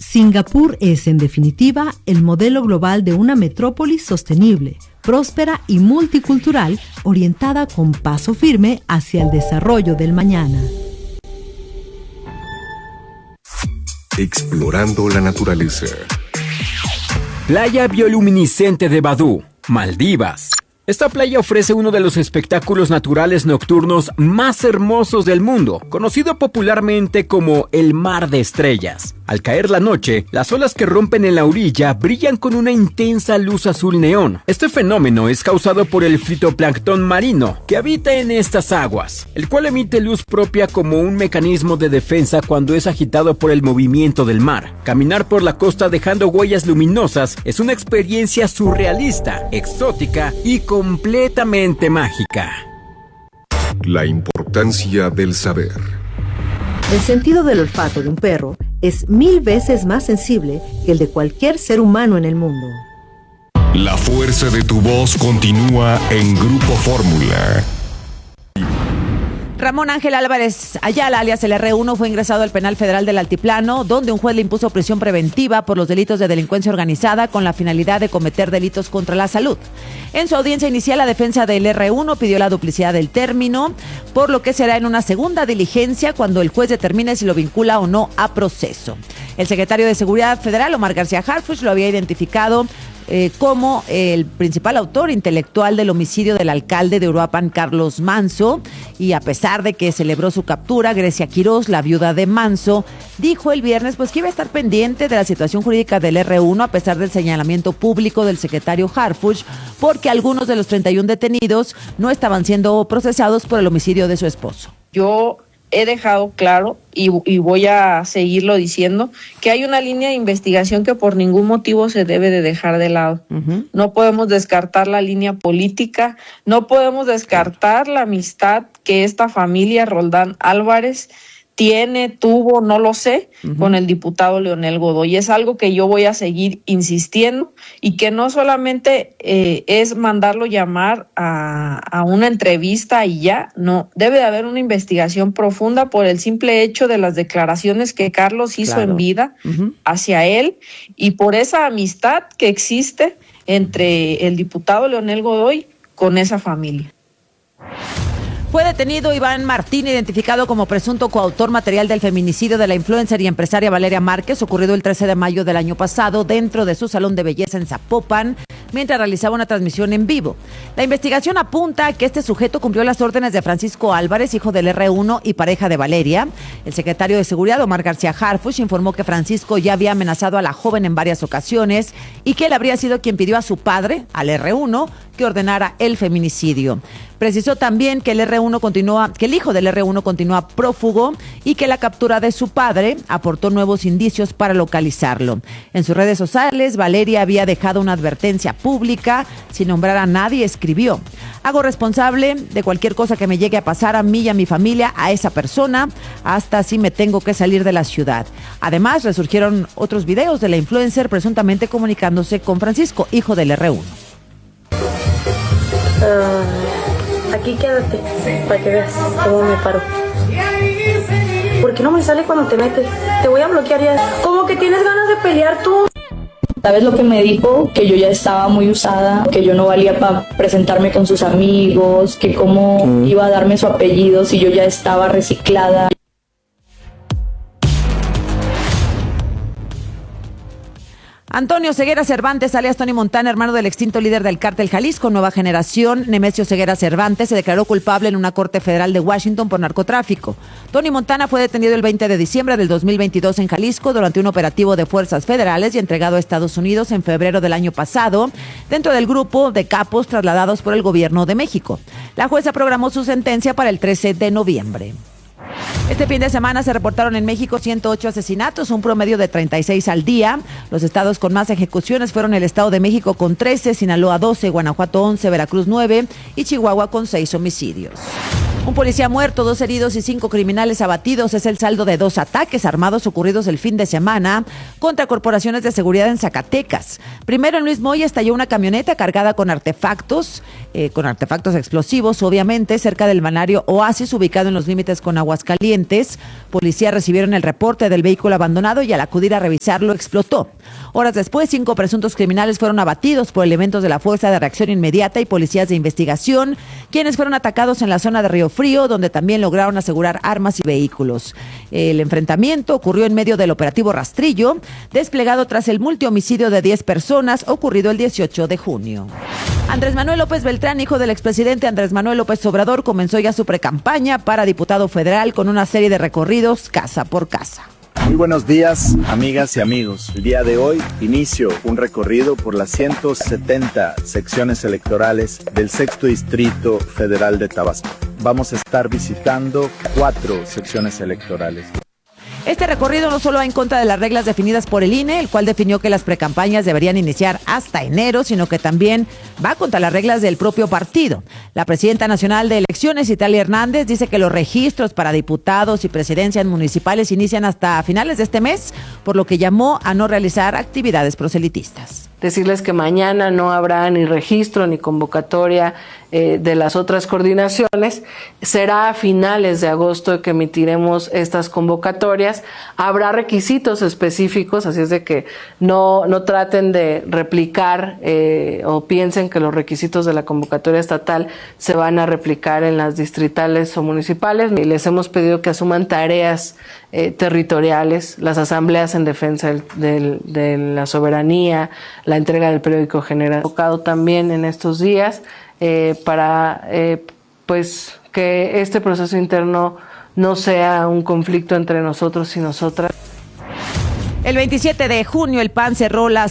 Singapur es, en definitiva, el modelo global de una metrópolis sostenible, próspera y multicultural, orientada con paso firme hacia el desarrollo del mañana. Explorando la naturaleza. Playa bioluminiscente de Badú, Maldivas. Esta playa ofrece uno de los espectáculos naturales nocturnos más hermosos del mundo, conocido popularmente como el Mar de Estrellas. Al caer la noche, las olas que rompen en la orilla brillan con una intensa luz azul neón. Este fenómeno es causado por el fitoplancton marino que habita en estas aguas, el cual emite luz propia como un mecanismo de defensa cuando es agitado por el movimiento del mar. Caminar por la costa dejando huellas luminosas es una experiencia surrealista, exótica y completamente mágica. La importancia del saber. El sentido del olfato de un perro es 1000 veces más sensible que el de cualquier ser humano en el mundo. La fuerza de tu voz continúa en Grupo Fórmula. Ramón Ángel Álvarez Ayala, alias el R1, fue ingresado al penal federal del Altiplano, donde un juez le impuso prisión preventiva por los delitos de delincuencia organizada con la finalidad de cometer delitos contra la salud. En su audiencia inicial, la defensa del R1 pidió la duplicidad del término, por lo que será en una segunda diligencia cuando el juez determine si lo vincula o no a proceso. El secretario de Seguridad Federal, Omar García Harfuch, lo había identificado como el principal autor intelectual del homicidio del alcalde de Uruapan, Carlos Manso, y a pesar de que celebró su captura, Grecia Quirós, la viuda de Manso, dijo el viernes que iba a estar pendiente de la situación jurídica del R1 a pesar del señalamiento público del secretario Harfuch, porque algunos de los 31 detenidos no estaban siendo procesados por el homicidio de su esposo. Yo he dejado claro y voy a seguirlo diciendo que hay una línea de investigación que por ningún motivo se debe de dejar de lado. No podemos descartar la línea política, no podemos descartar la amistad que esta familia Roldán Álvarez tuvo, no lo sé, con el diputado Leonel Godoy. Es algo que yo voy a seguir insistiendo y que no solamente es mandarlo llamar a una entrevista y ya, no, debe de haber una investigación profunda por el simple hecho de las declaraciones que Carlos hizo en vida hacia él y por esa amistad que existe entre el diputado Leonel Godoy con esa familia. Fue detenido Iván Martín, identificado como presunto coautor material del feminicidio de la influencer y empresaria Valeria Márquez, ocurrido el 13 de mayo del año pasado dentro de su salón de belleza en Zapopan, mientras realizaba una transmisión en vivo. La investigación apunta a que este sujeto cumplió las órdenes de Francisco Álvarez, hijo del R1 y pareja de Valeria. El secretario de Seguridad, Omar García Harfuch, informó que Francisco ya había amenazado a la joven en varias ocasiones y que él habría sido quien pidió a su padre, al R1, que ordenara el feminicidio. Precisó también que el hijo del R1 continúa prófugo y que la captura de su padre aportó nuevos indicios para localizarlo. En sus redes sociales, Valeria había dejado una advertencia pública, sin nombrar a nadie, escribió: hago responsable de cualquier cosa que me llegue a pasar a mí y a mi familia, a esa persona, hasta si me tengo que salir de la ciudad. Además, resurgieron otros videos de la influencer presuntamente comunicándose con Francisco, hijo del R1. Aquí quédate, para que veas cómo me paro. ¿Por qué no me sale cuando te metes? Te voy a bloquear ya. ¿Cómo que tienes ganas de pelear tú? ¿Sabes lo que me dijo? Que yo ya estaba muy usada, que yo no valía para presentarme con sus amigos, que cómo iba a darme su apellido si yo ya estaba reciclada. Antonio Ceguera Cervantes, alias Tony Montana, hermano del extinto líder del cártel Jalisco Nueva Generación, Nemesio Ceguera Cervantes, se declaró culpable en una corte federal de Washington por narcotráfico. Tony Montana fue detenido el 20 de diciembre del 2022 en Jalisco durante un operativo de fuerzas federales y entregado a Estados Unidos en febrero del año pasado, dentro del grupo de capos trasladados por el gobierno de México. La jueza programó su sentencia para el 13 de noviembre. Este fin de semana se reportaron en México 108 asesinatos, un promedio de 36 al día. Los estados con más ejecuciones fueron el Estado de México con 13, Sinaloa 12, Guanajuato 11, Veracruz 9 y Chihuahua con 6 homicidios. Un policía muerto, 2 heridos y 5 criminales abatidos es el saldo de 2 ataques armados ocurridos el fin de semana contra corporaciones de seguridad en Zacatecas. Primero, en Luis Moya estalló una camioneta cargada con artefactos explosivos, obviamente, cerca del balneario Oasis, ubicado en los límites con Aguascalientes. Policías recibieron el reporte del vehículo abandonado y al acudir a revisarlo explotó. Horas después, 5 presuntos criminales fueron abatidos por elementos de la Fuerza de Reacción Inmediata y policías de investigación, quienes fueron atacados en la zona de Río Frío, donde también lograron asegurar armas y vehículos. El enfrentamiento ocurrió en medio del operativo Rastrillo, desplegado tras el multihomicidio de 10 personas ocurrido el 18 de junio. Andrés Manuel López Beltrán, hijo del expresidente Andrés Manuel López Obrador, comenzó ya su precampaña para diputado federal con una serie de recorridos casa por casa. Muy buenos días, amigas y amigos. El día de hoy inicio un recorrido por las 170 secciones electorales del 6º Distrito Federal de Tabasco. Vamos a estar visitando 4 secciones electorales. Este recorrido no solo va en contra de las reglas definidas por el INE, el cual definió que las precampañas deberían iniciar hasta enero, sino que también va contra las reglas del propio partido. La presidenta nacional de elecciones, Italia Hernández, dice que los registros para diputados y presidencias municipales inician hasta finales de este mes, por lo que llamó a no realizar actividades proselitistas. Decirles que mañana no habrá ni registro ni convocatoria de las otras coordinaciones. Será a finales de agosto que emitiremos estas convocatorias. Habrá requisitos específicos, así es de que no traten de replicar o piensen que los requisitos de la convocatoria estatal se van a replicar en las distritales o municipales. Y les hemos pedido que asuman tareas territoriales, las asambleas en defensa de la soberanía, la entrega del periódico general, enfocado también en estos días para pues que este proceso interno no sea un conflicto entre nosotros y nosotras. El 27 de junio el PAN cerró la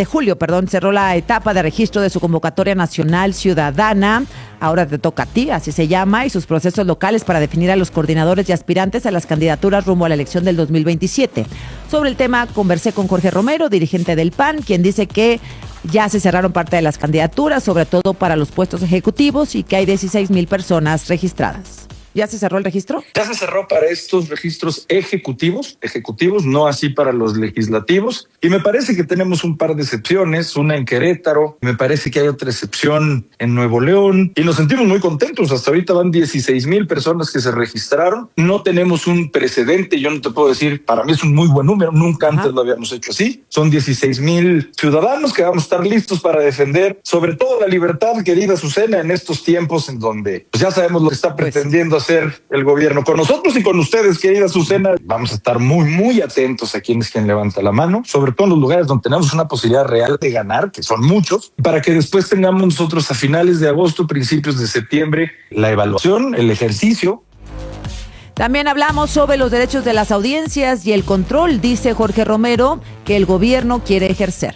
etapa de registro de su convocatoria nacional ciudadana. Ahora te toca a ti, así se llama, y sus procesos locales para definir a los coordinadores y aspirantes a las candidaturas rumbo a la elección del 2027. Sobre el tema conversé con Jorge Romero, dirigente del PAN, quien dice que ya se cerraron parte de las candidaturas, sobre todo para los puestos ejecutivos, y que hay 16,000 personas registradas. ¿Ya se cerró el registro? Ya se cerró para estos registros ejecutivos, no así para los legislativos. Y me parece que tenemos un par de excepciones, una en Querétaro, me parece que hay otra excepción en Nuevo León. Y nos sentimos muy contentos. Hasta ahorita van 16,000 personas que se registraron. No tenemos un precedente, yo no te puedo decir, para mí es un muy buen número, nunca antes lo habíamos hecho así. Son 16,000 ciudadanos que vamos a estar listos para defender, sobre todo la libertad, querida Azucena, en estos tiempos en donde pues ya sabemos lo que está pretendiendo hacer el gobierno. Con nosotros y con ustedes, querida Azucena, vamos a estar muy, muy atentos a quien levanta la mano, sobre todo en los lugares donde tenemos una posibilidad real de ganar, que son muchos, para que después tengamos nosotros a finales de agosto, principios de septiembre, la evaluación, el ejercicio. También hablamos sobre los derechos de las audiencias y el control, dice Jorge Romero, que el gobierno quiere ejercer.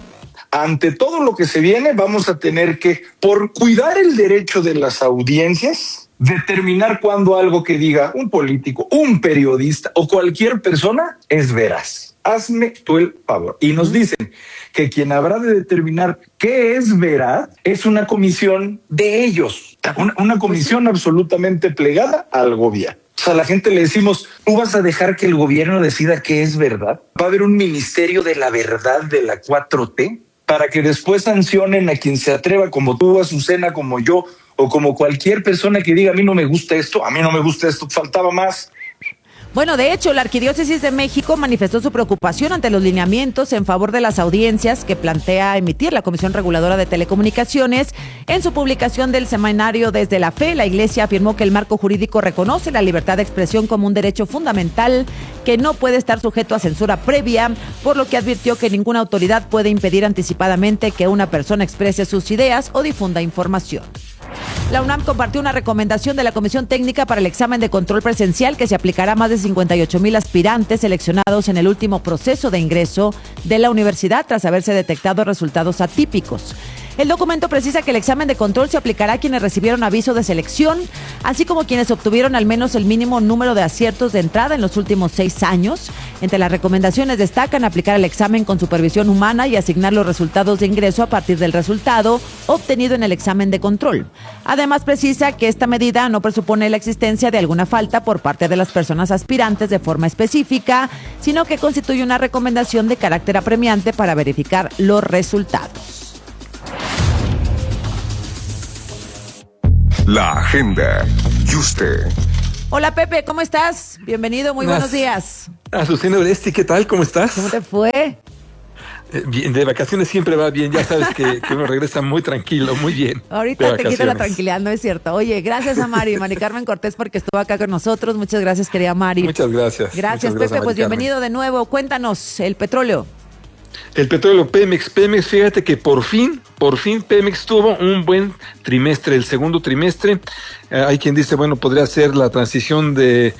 Ante todo lo que se viene, vamos a tener que, por cuidar el derecho de las audiencias, determinar cuándo algo que diga un político, un periodista o cualquier persona es veraz. Hazme tú el favor. Y nos dicen que quien habrá de determinar qué es veraz es una comisión de ellos, una comisión absolutamente plegada al gobierno. O sea, a la gente le decimos, ¿tú vas a dejar que el gobierno decida qué es verdad? ¿Va a haber un ministerio de la verdad de la 4T? Para que después sancionen a quien se atreva, como tú, Azucena, como yo, o como cualquier persona que diga, a mí no me gusta esto, faltaba más. Bueno, de hecho, la Arquidiócesis de México manifestó su preocupación ante los lineamientos en favor de las audiencias que plantea emitir la Comisión Reguladora de Telecomunicaciones. En su publicación del semanario Desde la Fe, la Iglesia afirmó que el marco jurídico reconoce la libertad de expresión como un derecho fundamental que no puede estar sujeto a censura previa, por lo que advirtió que ninguna autoridad puede impedir anticipadamente que una persona exprese sus ideas o difunda información. La UNAM compartió una recomendación de la Comisión Técnica para el examen de control presencial que se aplicará a más de 58,000 aspirantes seleccionados en el último proceso de ingreso de la universidad tras haberse detectado resultados atípicos. El documento precisa que el examen de control se aplicará a quienes recibieron aviso de selección, así como quienes obtuvieron al menos el mínimo número de aciertos de entrada en los últimos 6 años. Entre las recomendaciones destacan aplicar el examen con supervisión humana y asignar los resultados de ingreso a partir del resultado obtenido en el examen de control. Además, precisa que esta medida no presupone la existencia de alguna falta por parte de las personas aspirantes de forma específica, sino que constituye una recomendación de carácter apremiante para verificar los resultados. La agenda. Yuste. Hola Pepe, ¿cómo estás? Bienvenido, muy buenos días. Azucena Oresti, ¿qué tal? ¿Cómo estás? ¿Cómo te fue? Bien, de vacaciones siempre va bien, ya sabes que uno regresa muy tranquilo, muy bien. Ahorita te quito la tranquilidad, no es cierto. Oye, gracias a Mari Carmen Cortés porque estuvo acá con nosotros. Muchas gracias, querida Mari. Muchas gracias. Gracias, Pepe, pues bienvenido de nuevo. Cuéntanos, el petróleo. El petróleo Pemex, fíjate que por fin Pemex tuvo un buen trimestre, el segundo trimestre. Hay quien dice, bueno, podría ser la transición de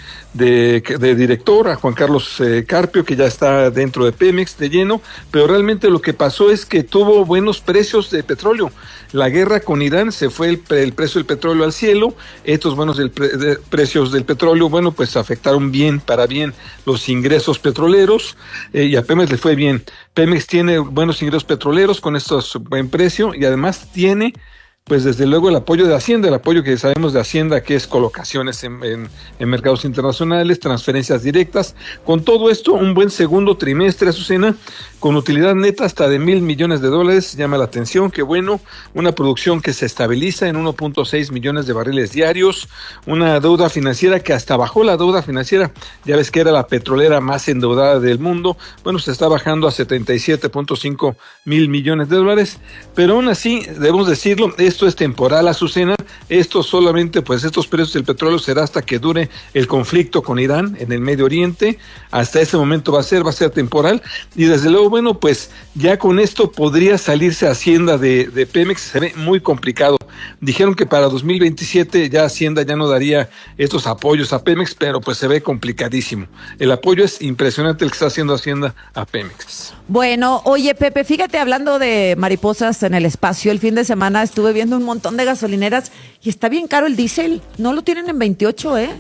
director a Juan Carlos Carpio, que ya está dentro de Pemex de lleno, pero realmente lo que pasó es que tuvo buenos precios de petróleo. La guerra con Irán se fue el precio del petróleo al cielo. Estos buenos precios del petróleo, bueno, pues afectaron para bien los ingresos petroleros, y a Pemex le fue bien. Pemex tiene buenos ingresos petroleros con estos buen precio y además tiene, pues desde luego el apoyo de Hacienda, el apoyo que sabemos de Hacienda, que es colocaciones en mercados internacionales, transferencias directas. Con todo esto, un buen segundo trimestre, Azucena, con utilidad neta hasta de $1,000 millones. Llama la atención, que bueno, una producción que se estabiliza en 1.6 millones de barriles diarios, una deuda financiera que hasta bajó la deuda financiera, ya ves que era la petrolera más endeudada del mundo, bueno, se está bajando a 77.5 mil millones de dólares, pero aún así, debemos decirlo, esto es temporal, Azucena, esto solamente, pues estos precios del petróleo será hasta que dure el conflicto con Irán en el Medio Oriente, hasta ese momento va a ser temporal, y desde luego, bueno, pues ya con esto podría salirse Hacienda de Pemex, se ve muy complicado. Dijeron que para 2027 ya Hacienda ya no daría estos apoyos a Pemex, pero pues se ve complicadísimo. El apoyo es impresionante el que está haciendo Hacienda a Pemex. Bueno, oye Pepe, fíjate, hablando de mariposas en el espacio, el fin de semana estuve viendo un montón de gasolineras y está bien caro el diésel, no lo tienen en 28, ¿eh?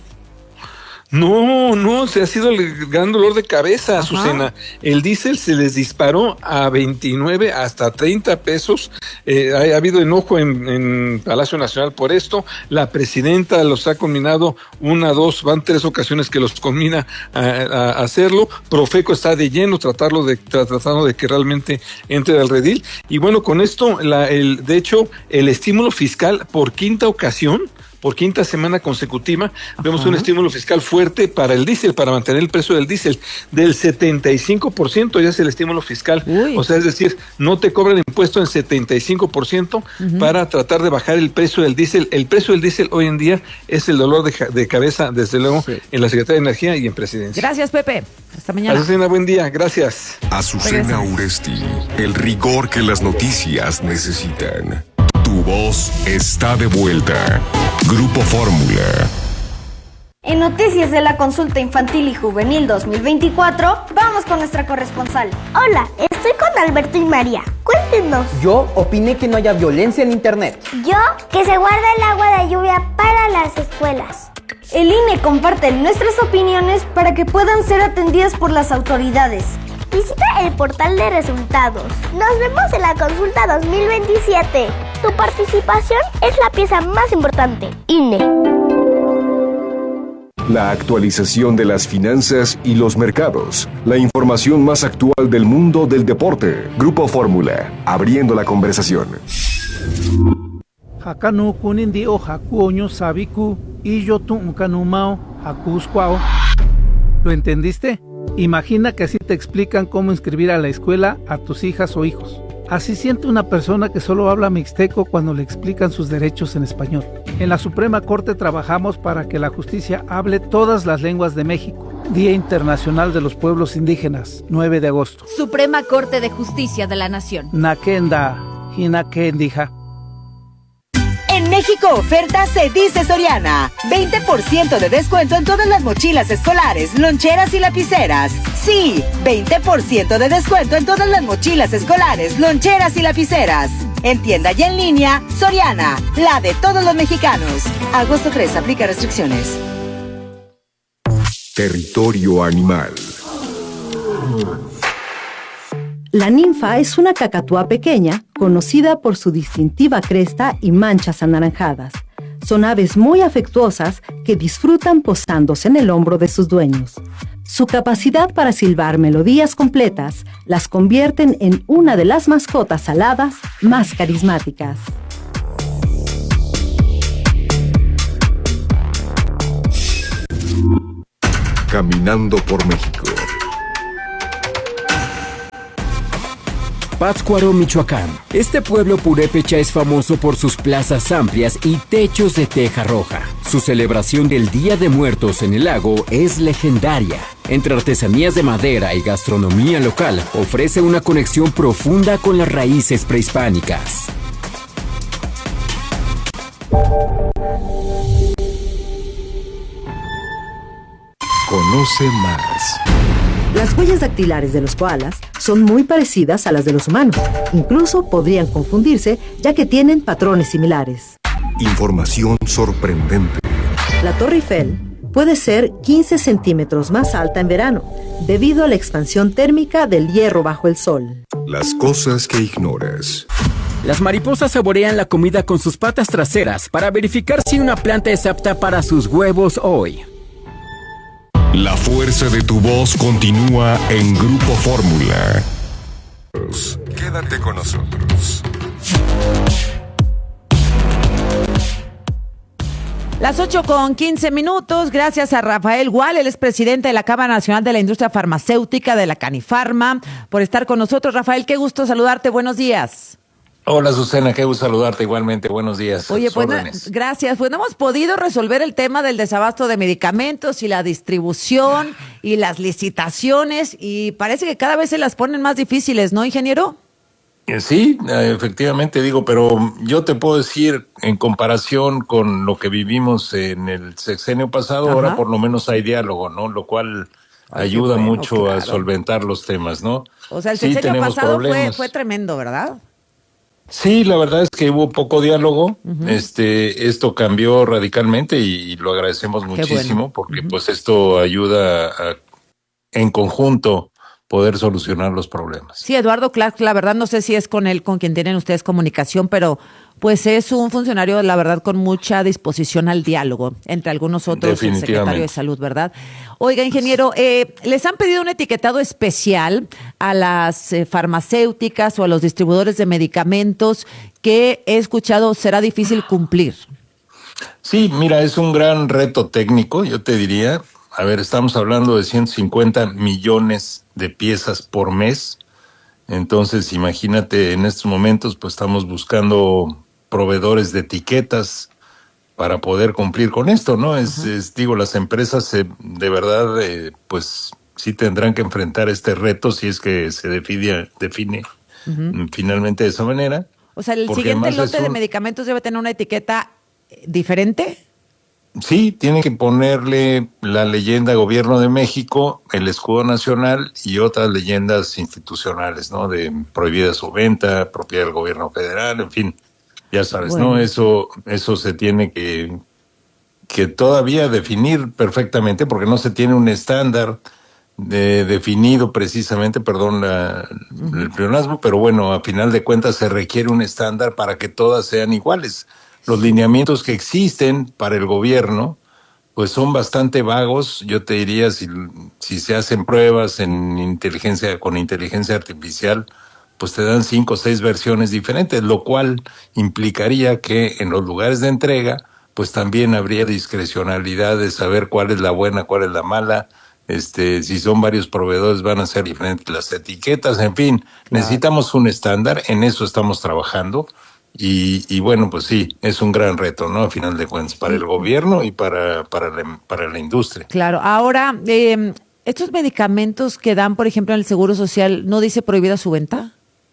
No, se ha sido el gran dolor de cabeza, Azucena. El diésel se les disparó a 29 hasta 30 pesos. Ha habido enojo en Palacio Nacional por esto. La presidenta los ha conminado 1, 2, van 3 ocasiones que los conmina a hacerlo. Profeco está de lleno tratando de que realmente entre al redil. Y bueno, con esto, de hecho, el estímulo fiscal por quinta semana consecutiva, vemos un estímulo fiscal fuerte para el diésel, para mantener el precio del diésel, del 75% ya es el estímulo fiscal. Uy. O sea, es decir, no te cobran impuesto en 75% para tratar de bajar el precio del diésel. El precio del diésel hoy en día es el dolor de cabeza, desde luego, en la Secretaría de Energía y en Presidencia. Gracias, Pepe. Hasta mañana. Azucena, buen día. Gracias. Azucena Oresti, el rigor que las noticias necesitan. Tu voz está de vuelta. Grupo Fórmula. En noticias de la Consulta Infantil y Juvenil 2024, vamos con nuestra corresponsal. Hola, estoy con Alberto y María. Cuéntenos. Yo opiné que no haya violencia en internet. Yo, que se guarde el agua de lluvia para las escuelas. El INE comparte nuestras opiniones para que puedan ser atendidas por las autoridades. Visita el portal de resultados. Nos vemos en la consulta 2027. Tu participación es la pieza más importante. INE. La actualización de las finanzas y los mercados. La información más actual del mundo del deporte. Grupo Fórmula, abriendo la conversación. Hakanu kunindi o hakuoño sabiku y yo tu kanumao hakuskwao. ¿Lo entendiste? Imagina que así te explican cómo inscribir a la escuela a tus hijas o hijos. Así siente una persona que solo habla mixteco cuando le explican sus derechos en español. En la Suprema Corte trabajamos para que la justicia hable todas las lenguas de México. Día Internacional de los Pueblos Indígenas, 9 de agosto. Suprema Corte de Justicia de la Nación. Nakenda, hinakendija. En México oferta se dice Soriana. 20% de descuento en todas las mochilas escolares, loncheras y lapiceras. Sí, 20% de descuento en todas las mochilas escolares, loncheras y lapiceras. En tienda y en línea, Soriana, la de todos los mexicanos. Agosto 3, aplica restricciones. Territorio animal. La ninfa es una cacatúa pequeña, conocida por su distintiva cresta y manchas anaranjadas. Son aves muy afectuosas que disfrutan posándose en el hombro de sus dueños. Su capacidad para silbar melodías completas las convierten en una de las mascotas aladas más carismáticas. Caminando por México. Pátzcuaro, Michoacán. Este pueblo purépecha es famoso por sus plazas amplias y techos de teja roja. Su celebración del Día de Muertos en el lago es legendaria. Entre artesanías de madera y gastronomía local, ofrece una conexión profunda con las raíces prehispánicas. Conoce más. Las huellas dactilares de los koalas son muy parecidas a las de los humanos. Incluso podrían confundirse, ya que tienen patrones similares. Información sorprendente. La Torre Eiffel puede ser 15 centímetros más alta en verano, debido a la expansión térmica del hierro bajo el sol. Las cosas que ignoras. Las mariposas saborean la comida con sus patas traseras para verificar si una planta es apta para sus huevos hoy. La fuerza de tu voz continúa en Grupo Fórmula. Quédate con nosotros. Las 8:15. Gracias a Rafael Gual, él es presidente de la Cámara Nacional de la Industria Farmacéutica de la Canifarma, por estar con nosotros. Rafael, qué gusto saludarte. Buenos días. Hola, Susana, qué gusto saludarte igualmente. Buenos días. Oye, pues gracias. Pues no hemos podido resolver el tema del desabasto de medicamentos y la distribución y las licitaciones, y parece que cada vez se las ponen más difíciles, ¿no, ingeniero? Sí, efectivamente digo, pero yo te puedo decir, en comparación con lo que vivimos en el sexenio pasado, Ajá. ahora por lo menos hay diálogo, ¿no? Lo cual ayuda mucho a solventar los temas, ¿no? O sea, el Sí, sexenio tenemos pasado problemas. fue tremendo, ¿verdad? Sí, la verdad es que hubo poco diálogo. Esto cambió radicalmente y lo agradecemos muchísimo, porque pues esto ayuda a, en conjunto, poder solucionar los problemas. Sí, Eduardo Clark, la verdad no sé si es con él con quien tienen ustedes comunicación, pero pues es un funcionario, la verdad, con mucha disposición al diálogo, entre algunos otros, el secretario de Salud, ¿verdad? Oiga, ingeniero, ¿les han pedido un etiquetado especial a las farmacéuticas o a los distribuidores de medicamentos que he escuchado será difícil cumplir? Sí, mira, es un gran reto técnico, yo te diría. A ver, estamos hablando de 150 millones de piezas por mes. Entonces, imagínate, en estos momentos, pues estamos buscando proveedores de etiquetas para poder cumplir con esto, ¿no? Digo, las empresas de verdad, pues sí tendrán que enfrentar este reto si es que se define finalmente de esa manera. O sea, el siguiente lote de medicamentos debe tener una etiqueta diferente. Sí, tiene que ponerle la leyenda Gobierno de México, el escudo nacional y otras leyendas institucionales, ¿no? De prohibida su venta, propiedad del gobierno federal, en fin, ya sabes, bueno, ¿no? Eso se tiene que todavía definir perfectamente, porque no se tiene un estándar definido precisamente, perdón el pleonasmo, pero bueno, a final de cuentas se requiere un estándar para que todas sean iguales. Los lineamientos que existen para el gobierno, pues son bastante vagos. Yo te diría, si se hacen pruebas con inteligencia artificial, pues te dan 5 o 6 versiones diferentes, lo cual implicaría que en los lugares de entrega, pues también habría discrecionalidad de saber cuál es la buena, cuál es la mala. Si son varios proveedores van a ser diferentes las etiquetas, en fin, claro. Necesitamos un estándar, en eso estamos trabajando. Y bueno, pues sí, es un gran reto, ¿no? A final de cuentas, para el gobierno y para la industria. Claro. Ahora, ¿estos medicamentos que dan, por ejemplo, en el Seguro Social, no dice prohibida su venta?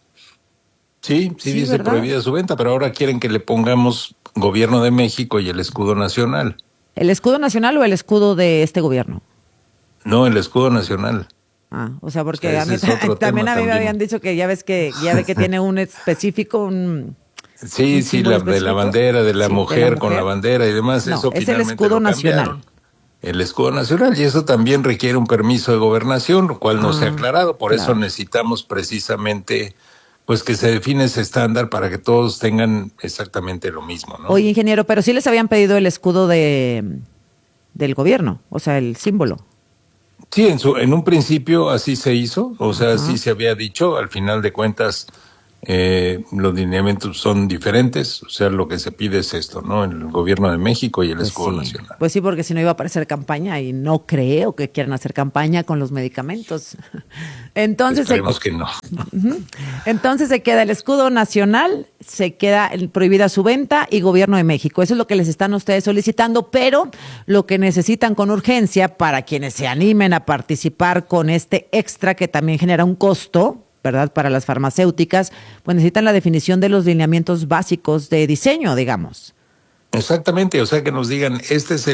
Sí, dice ¿verdad? Prohibida su venta, pero ahora quieren que le pongamos Gobierno de México y el escudo nacional. ¿El escudo nacional o el escudo de este gobierno? No, el escudo nacional. O sea, porque a mí, también a mí me habían dicho que ya ve que tiene un específico, Sí, sí, de la bandera, de la mujer con la bandera y demás. No, eso es finalmente el escudo lo cambiaron. nacional. El escudo nacional, y eso también requiere un permiso de gobernación, lo cual no se ha aclarado. Por eso necesitamos precisamente pues que se define ese estándar para que todos tengan exactamente lo mismo, ¿no? Oye, ingeniero, pero sí les habían pedido el escudo del gobierno, o sea, el símbolo. Sí, en un principio así se hizo, o sea, así se había dicho. Al final de cuentas, los lineamientos son diferentes, o sea, lo que se pide es esto, ¿no? El gobierno de México y el escudo nacional. Pues sí, porque si no iba a aparecer campaña y no creo que quieran hacer campaña con los medicamentos. Entonces esperemos que no. Entonces se queda el escudo nacional, se queda prohibida su venta y gobierno de México. Eso es lo que les están ustedes solicitando, pero lo que necesitan con urgencia para quienes se animen a participar con este extra que también genera un costo, ¿verdad? Para las farmacéuticas, pues necesitan la definición de los lineamientos básicos de diseño, digamos. Exactamente, o sea, que nos digan, esta es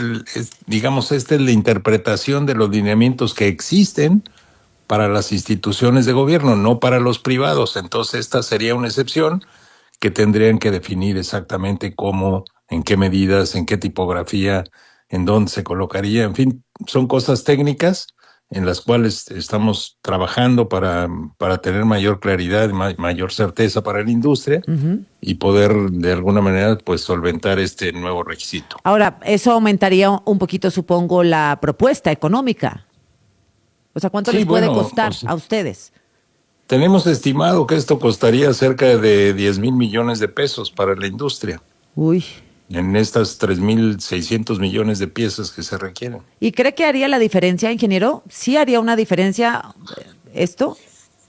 la interpretación de los lineamientos que existen para las instituciones de gobierno, no para los privados. Entonces, esta sería una excepción que tendrían que definir exactamente cómo, en qué medidas, en qué tipografía, en dónde se colocaría. En fin, son cosas técnicas en las cuales estamos trabajando para tener mayor claridad, mayor certeza para la industria y poder de alguna manera pues solventar este nuevo requisito. Ahora, eso aumentaría un poquito, supongo, la propuesta económica. O sea, ¿cuánto les puede costar a ustedes? Tenemos estimado que esto costaría cerca de 10,000 millones de pesos para la industria. Uy. En estas 3,600 millones de piezas que se requieren. ¿Y cree que haría la diferencia, ingeniero? ¿Sí haría una diferencia esto?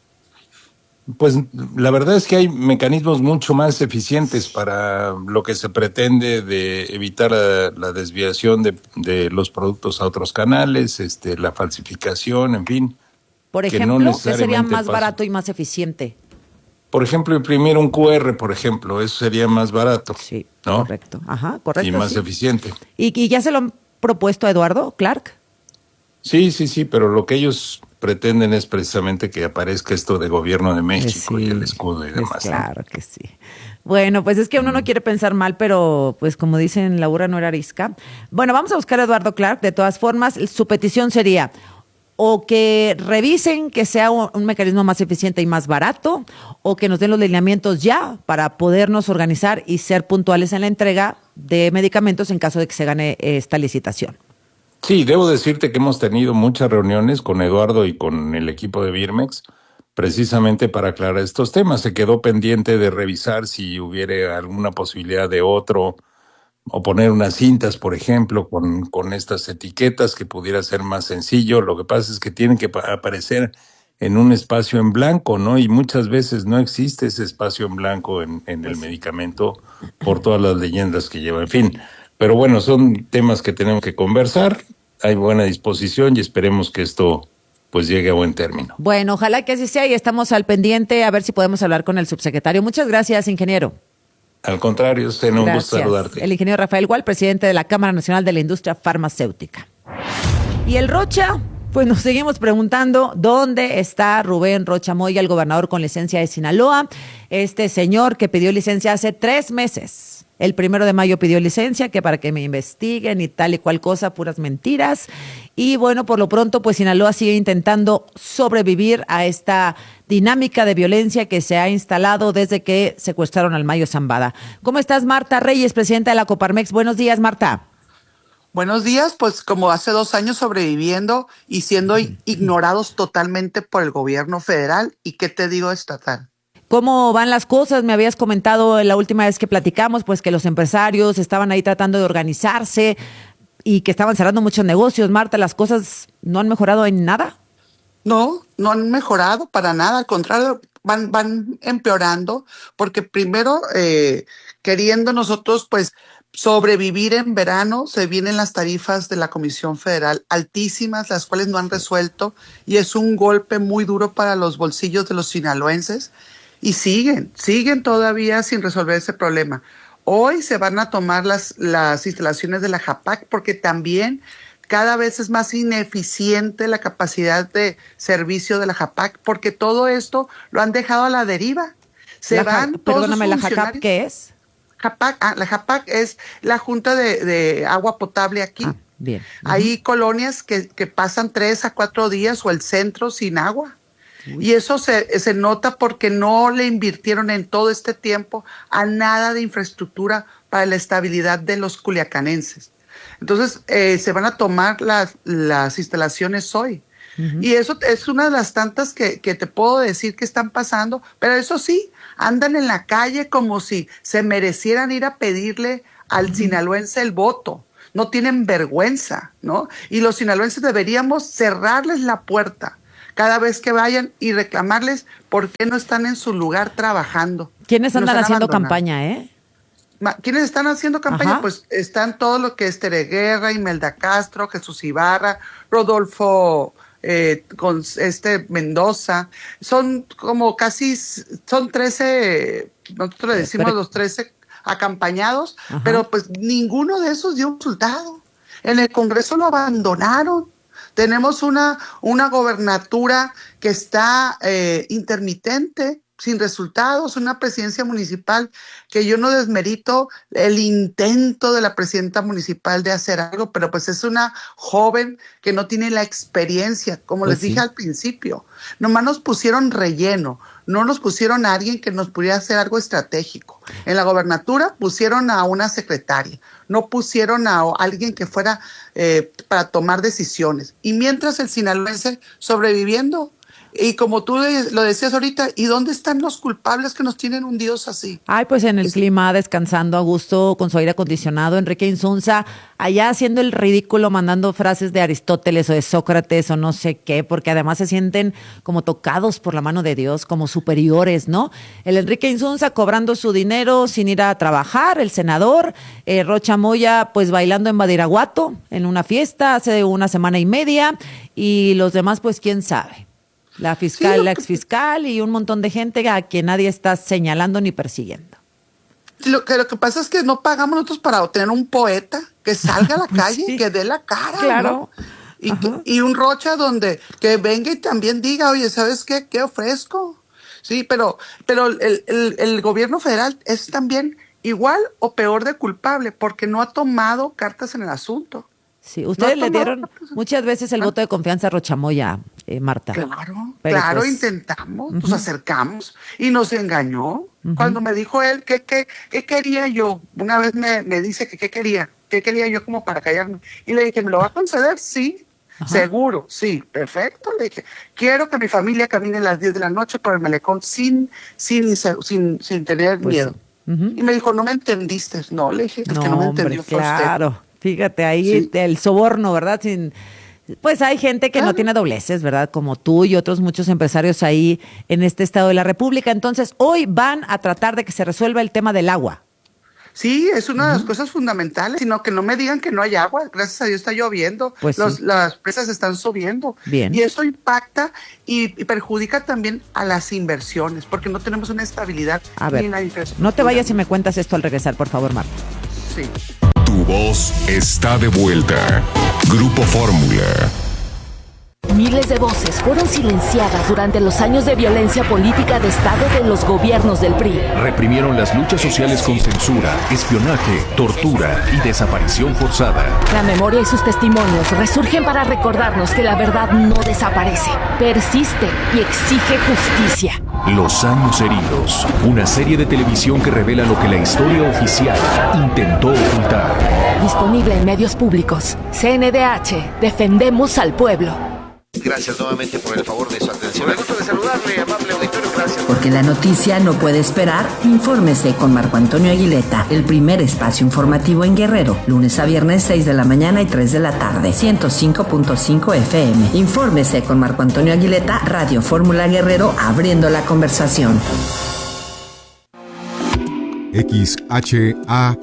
Pues la verdad es que hay mecanismos mucho más eficientes para lo que se pretende de evitar la desviación de los productos a otros canales, la falsificación, en fin. Por ejemplo, ¿qué sería más barato y más eficiente? Por ejemplo, imprimir un QR, por ejemplo, eso sería más barato. Sí, ¿no? Correcto. Ajá, correcto. Y más eficiente. ¿Y ya se lo han propuesto a Eduardo Clark? Sí, pero lo que ellos pretenden es precisamente que aparezca esto de gobierno de México y el escudo y demás. Claro que sí. Bueno, pues es que uno no quiere pensar mal, pero pues como dicen, la burra no era arisca. Bueno, vamos a buscar a Eduardo Clark. De todas formas, su petición sería o que revisen que sea un mecanismo más eficiente y más barato, o que nos den los lineamientos ya para podernos organizar y ser puntuales en la entrega de medicamentos en caso de que se gane esta licitación. Sí, debo decirte que hemos tenido muchas reuniones con Eduardo y con el equipo de Birmex, precisamente para aclarar estos temas. Se quedó pendiente de revisar si hubiera alguna posibilidad de otro, o poner unas cintas, por ejemplo, con estas etiquetas que pudiera ser más sencillo. Lo que pasa es que tienen que aparecer en un espacio en blanco, ¿no? Y muchas veces no existe ese espacio en blanco en el medicamento por todas las leyendas que lleva. En fin, pero bueno, son temas que tenemos que conversar. Hay buena disposición y esperemos que esto pues llegue a buen término. Bueno, ojalá que así sea y estamos al pendiente a ver si podemos hablar con el subsecretario. Muchas gracias, ingeniero. Al contrario, un gusto saludarte. El ingeniero Rafael Gual, presidente de la Cámara Nacional de la Industria Farmacéutica. Y el Rocha, pues nos seguimos preguntando dónde está Rubén Rocha Moya, el gobernador con licencia de Sinaloa. Este señor que pidió licencia hace 3 meses. El 1 de mayo pidió licencia, que para que me investiguen y tal y cual cosa, puras mentiras. Y bueno, por lo pronto, pues Sinaloa sigue intentando sobrevivir a esta dinámica de violencia que se ha instalado desde que secuestraron al Mayo Zambada. ¿Cómo estás, Marta Reyes, presidenta de la Coparmex? Buenos días, Marta. Buenos días, pues como hace 2 años sobreviviendo y siendo ignorados totalmente por el gobierno federal y, ¿qué te digo, estatal? ¿Cómo van las cosas? Me habías comentado la última vez que platicamos, pues que los empresarios estaban ahí tratando de organizarse y que estaban cerrando muchos negocios. Marta, ¿las cosas no han mejorado en nada? No han mejorado para nada, al contrario, van empeorando, porque primero, queriendo nosotros pues sobrevivir en verano, se vienen las tarifas de la Comisión Federal altísimas, las cuales no han resuelto, y es un golpe muy duro para los bolsillos de los sinaloenses. Y siguen todavía sin resolver ese problema. Hoy se van a tomar las instalaciones de la JAPAC porque también cada vez es más ineficiente la capacidad de servicio de la JAPAC porque todo esto lo han dejado a la deriva. Perdóname, ¿la JACAP qué es? La JAPAC es la Junta de Agua Potable aquí. Bien. Hay colonias que pasan 3 a 4 días o el centro sin agua. Y eso se nota porque no le invirtieron en todo este tiempo a nada de infraestructura para la estabilidad de los culiacanenses. Entonces, se van a tomar las instalaciones hoy. Y eso es una de las tantas que te puedo decir que están pasando, pero eso sí, andan en la calle como si se merecieran ir a pedirle al sinaloense el voto. No tienen vergüenza, ¿no? Y los sinaloenses deberíamos cerrarles la puerta cada vez que vayan y reclamarles por qué no están en su lugar trabajando. ¿Quiénes andan haciendo campaña, ¿Quiénes están haciendo campaña? Ajá. Pues están todo lo que es Tere Guerra, Imelda Castro, Jesús Ibarra, Rodolfo con Mendoza. Son como son 13, nosotros le decimos los 13 acompañados, pero pues ninguno de esos dio un resultado. En el Congreso lo abandonaron. Tenemos una gobernatura que está intermitente, sin resultados, una presidencia municipal que yo no desmerito el intento de la presidenta municipal de hacer algo, pero pues es una joven que no tiene la experiencia, como les dije al principio. Nomás nos pusieron relleno, no nos pusieron a alguien que nos pudiera hacer algo estratégico. En la gobernatura pusieron a una secretaria, no pusieron a alguien que fuera para tomar decisiones. Y mientras el sinaloense sobreviviendo. Y como tú lo decías ahorita, ¿y dónde están los culpables que nos tienen hundidos así? Ay, pues en el clima, descansando a gusto con su aire acondicionado. Enrique Insunza, allá haciendo el ridículo, mandando frases de Aristóteles o de Sócrates o no sé qué, porque además se sienten como tocados por la mano de Dios, como superiores, ¿no? El Enrique Insunza cobrando su dinero sin ir a trabajar, el senador, Rocha Moya pues bailando en Badiraguato, en una fiesta hace una semana y media, y los demás pues quién sabe. La fiscal, la exfiscal y un montón de gente a quien nadie está señalando ni persiguiendo. Lo que pasa es que no pagamos nosotros para tener un poeta que salga a la calle, que dé la cara, claro. ¿no? Y un Rocha que venga y también diga, oye, ¿sabes qué? ¿Qué ofrezco? Sí, pero el gobierno federal es también igual o peor de culpable porque no ha tomado cartas en el asunto. Sí, ustedes le dieron muchas veces el voto de confianza a Rocha Moya, Marta. Claro, intentamos, nos acercamos y nos engañó. Cuando me dijo él qué quería yo, una vez me dice que qué quería yo como para callarme. Y le dije, ¿me lo va a conceder? Sí, seguro, sí, perfecto. Le dije, quiero que mi familia camine a las 10 de la noche por el malecón sin tener miedo. Y me dijo, ¿no me entendiste? No, le dije, que no me entendió fue usted. Claro. Fíjate, ahí el soborno, ¿verdad? Pues hay gente que no tiene dobleces, ¿verdad? Como tú y otros muchos empresarios ahí en este estado de la República. Entonces, hoy van a tratar de que se resuelva el tema del agua. Sí, es una de las cosas fundamentales, sino que no me digan que no hay agua. Gracias a Dios está lloviendo, pues las presas están subiendo. Bien. Y eso impacta y perjudica también a las inversiones, porque no tenemos una estabilidad ni en la infraestructura. No te vayas y me cuentas esto al regresar, por favor, Marta. Sí. Tu voz está de vuelta. Grupo Fórmula. Miles de voces fueron silenciadas durante los años de violencia política de Estado de los gobiernos del PRI. Reprimieron las luchas sociales con censura, espionaje, tortura y desaparición forzada. La memoria y sus testimonios resurgen para recordarnos que la verdad no desaparece, persiste y exige justicia. Los años heridos, una serie de televisión que revela lo que la historia oficial intentó ocultar. Disponible en medios públicos. CNDH, defendemos al pueblo. Gracias nuevamente por el favor de su atención. Me gusta de saludarle, amable auditorio, gracias. Porque la noticia no puede esperar, infórmese con Marco Antonio Aguileta, el primer espacio informativo en Guerrero, lunes a viernes 6 de la mañana y 3 de la tarde, 105.5 FM. Infórmese con Marco Antonio Aguileta, Radio Fórmula Guerrero, abriendo la conversación. XHAGR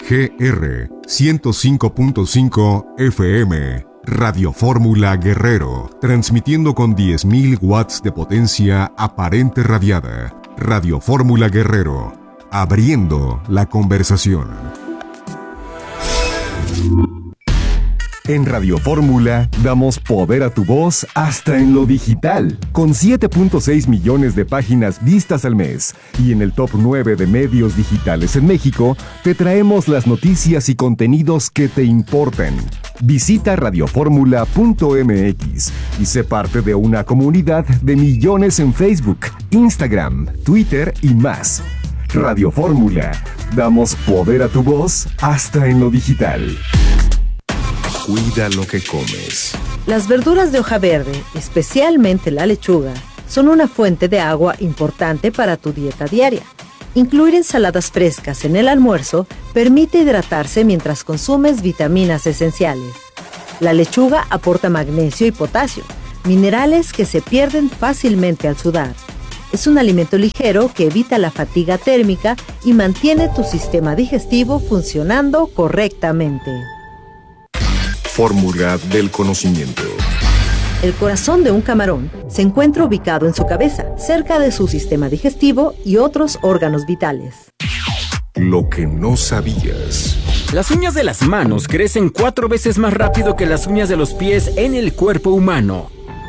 105.5 FM. Radio Fórmula Guerrero, transmitiendo con 10.000 watts de potencia aparente radiada. Radio Fórmula Guerrero, abriendo la conversación. En Radio Fórmula damos poder a tu voz hasta en lo digital. Con 7.6 millones de páginas vistas al mes y en el top 9 de medios digitales en México, te traemos las noticias y contenidos que te importan. Visita radioformula.mx y sé parte de una comunidad de millones en Facebook, Instagram, Twitter y más. Radio Fórmula. Damos poder a tu voz hasta en lo digital. Cuida lo que comes. Las verduras de hoja verde, especialmente la lechuga, son una fuente de agua importante para tu dieta diaria. Incluir ensaladas frescas en el almuerzo permite hidratarse mientras consumes vitaminas esenciales. La lechuga aporta magnesio y potasio, minerales que se pierden fácilmente al sudar. Es un alimento ligero que evita la fatiga térmica y mantiene tu sistema digestivo funcionando correctamente. Fórmula del conocimiento. El corazón de un camarón se encuentra ubicado en su cabeza, cerca de su sistema digestivo y otros órganos vitales. Lo que no sabías. Las uñas de las manos crecen 4 veces más rápido que las uñas de los pies en el cuerpo humano.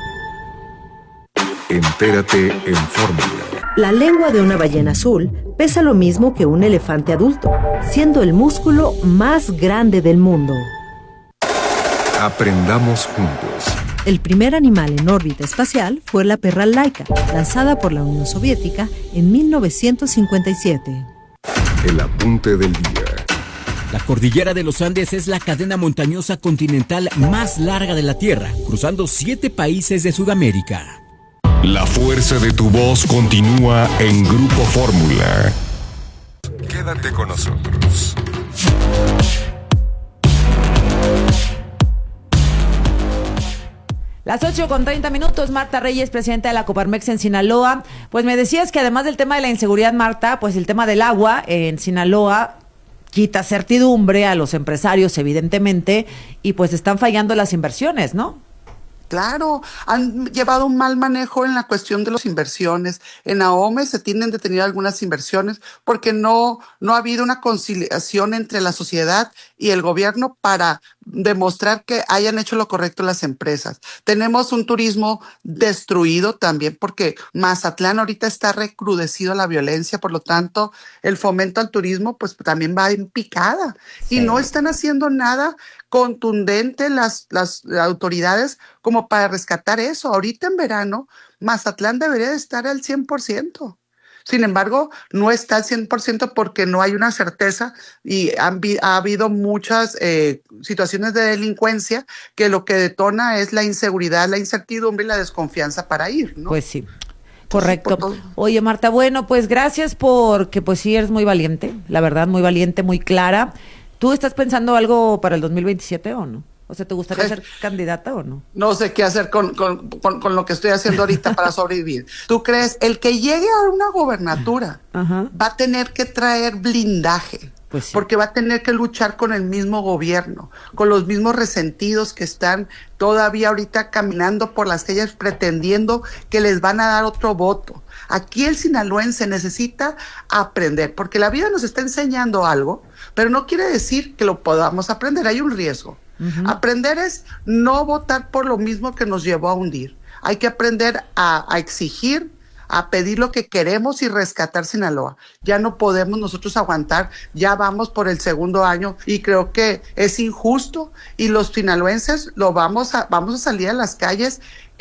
Entérate en Fórmula. La lengua de una ballena azul pesa lo mismo que un elefante adulto, siendo el músculo más grande del mundo. Aprendamos juntos. El primer animal en órbita espacial fue la perra Laika, lanzada por la Unión Soviética en 1957. El apunte del día. La cordillera de los Andes es la cadena montañosa continental más larga de la Tierra, cruzando 7 países de Sudamérica. La fuerza de tu voz continúa en Grupo Fórmula. Quédate con nosotros. Las 8:30, Marta Reyes, presidenta de la Coparmex en Sinaloa. Pues me decías que además del tema de la inseguridad, Marta, pues el tema del agua en Sinaloa quita certidumbre a los empresarios, evidentemente, y pues están fallando las inversiones, ¿no? Claro, han llevado un mal manejo en la cuestión de las inversiones. En AOME se tienen detenido algunas inversiones porque no ha habido una conciliación entre la sociedad y el gobierno para demostrar que hayan hecho lo correcto las empresas. Tenemos un turismo destruido también porque Mazatlán ahorita está recrudecido la violencia, por lo tanto el fomento al turismo pues también va en picada. Sí. Y no están haciendo nada contundente las autoridades como para rescatar eso. Ahorita en verano Mazatlán debería de estar al 100%. Sin embargo, no está al 100% porque no hay una certeza y ha habido muchas situaciones de delincuencia que lo que detona es la inseguridad, la incertidumbre y la desconfianza para ir, ¿no? Pues sí, correcto. Oye, Marta, bueno, pues gracias porque pues sí eres muy valiente, la verdad, muy valiente, muy clara. ¿Tú estás pensando algo para el 2027 o no? O sea, ¿te gustaría ser candidata o no? No sé qué hacer con lo que estoy haciendo ahorita para sobrevivir. ¿Tú crees? El que llegue a una gobernatura va a tener que traer blindaje. Pues sí. Porque va a tener que luchar con el mismo gobierno, con los mismos resentidos que están todavía ahorita caminando por las calles pretendiendo que les van a dar otro voto. Aquí el sinaloense necesita aprender, porque la vida nos está enseñando algo, pero no quiere decir que lo podamos aprender, hay un riesgo. Aprender es no votar por lo mismo que nos llevó a hundir. Hay que aprender a exigir, a pedir lo que queremos y rescatar Sinaloa. Ya no podemos nosotros aguantar, ya vamos por el 2º año y creo que es injusto y los sinaloenses vamos a salir a las calles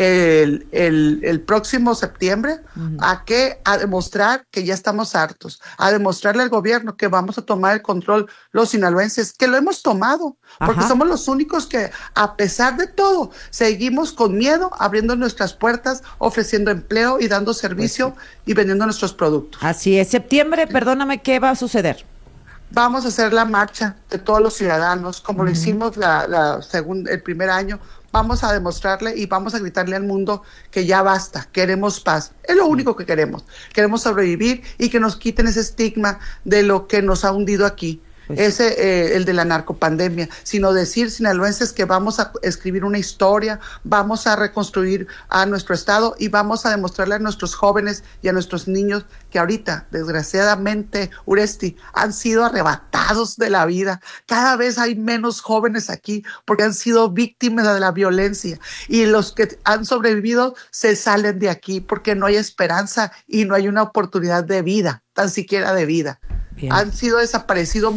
el próximo septiembre. A demostrar que ya estamos hartos, a demostrarle al gobierno que vamos a tomar el control los sinaloenses, que lo hemos tomado, porque somos los únicos que a pesar de todo seguimos con miedo, abriendo nuestras puertas, ofreciendo empleo y dando servicio y vendiendo nuestros productos. Así es. Septiembre, perdóname, ¿qué va a suceder? Vamos a hacer la marcha de todos los ciudadanos, como lo hicimos el primer año. Vamos a demostrarle y vamos a gritarle al mundo que ya basta, queremos paz. Es lo único que queremos. Queremos sobrevivir y que nos quiten ese estigma de lo que nos ha hundido aquí. el de la narcopandemia, sino decir, sinaloenses, que vamos a escribir una historia, vamos a reconstruir a nuestro estado y vamos a demostrarle a nuestros jóvenes y a nuestros niños que ahorita, desgraciadamente, Uresti, han sido arrebatados de la vida. Cada vez hay menos jóvenes aquí porque han sido víctimas de la violencia, y los que han sobrevivido se salen de aquí porque no hay esperanza y no hay una oportunidad de vida, tan siquiera de vida. Bien. Han sido desaparecidos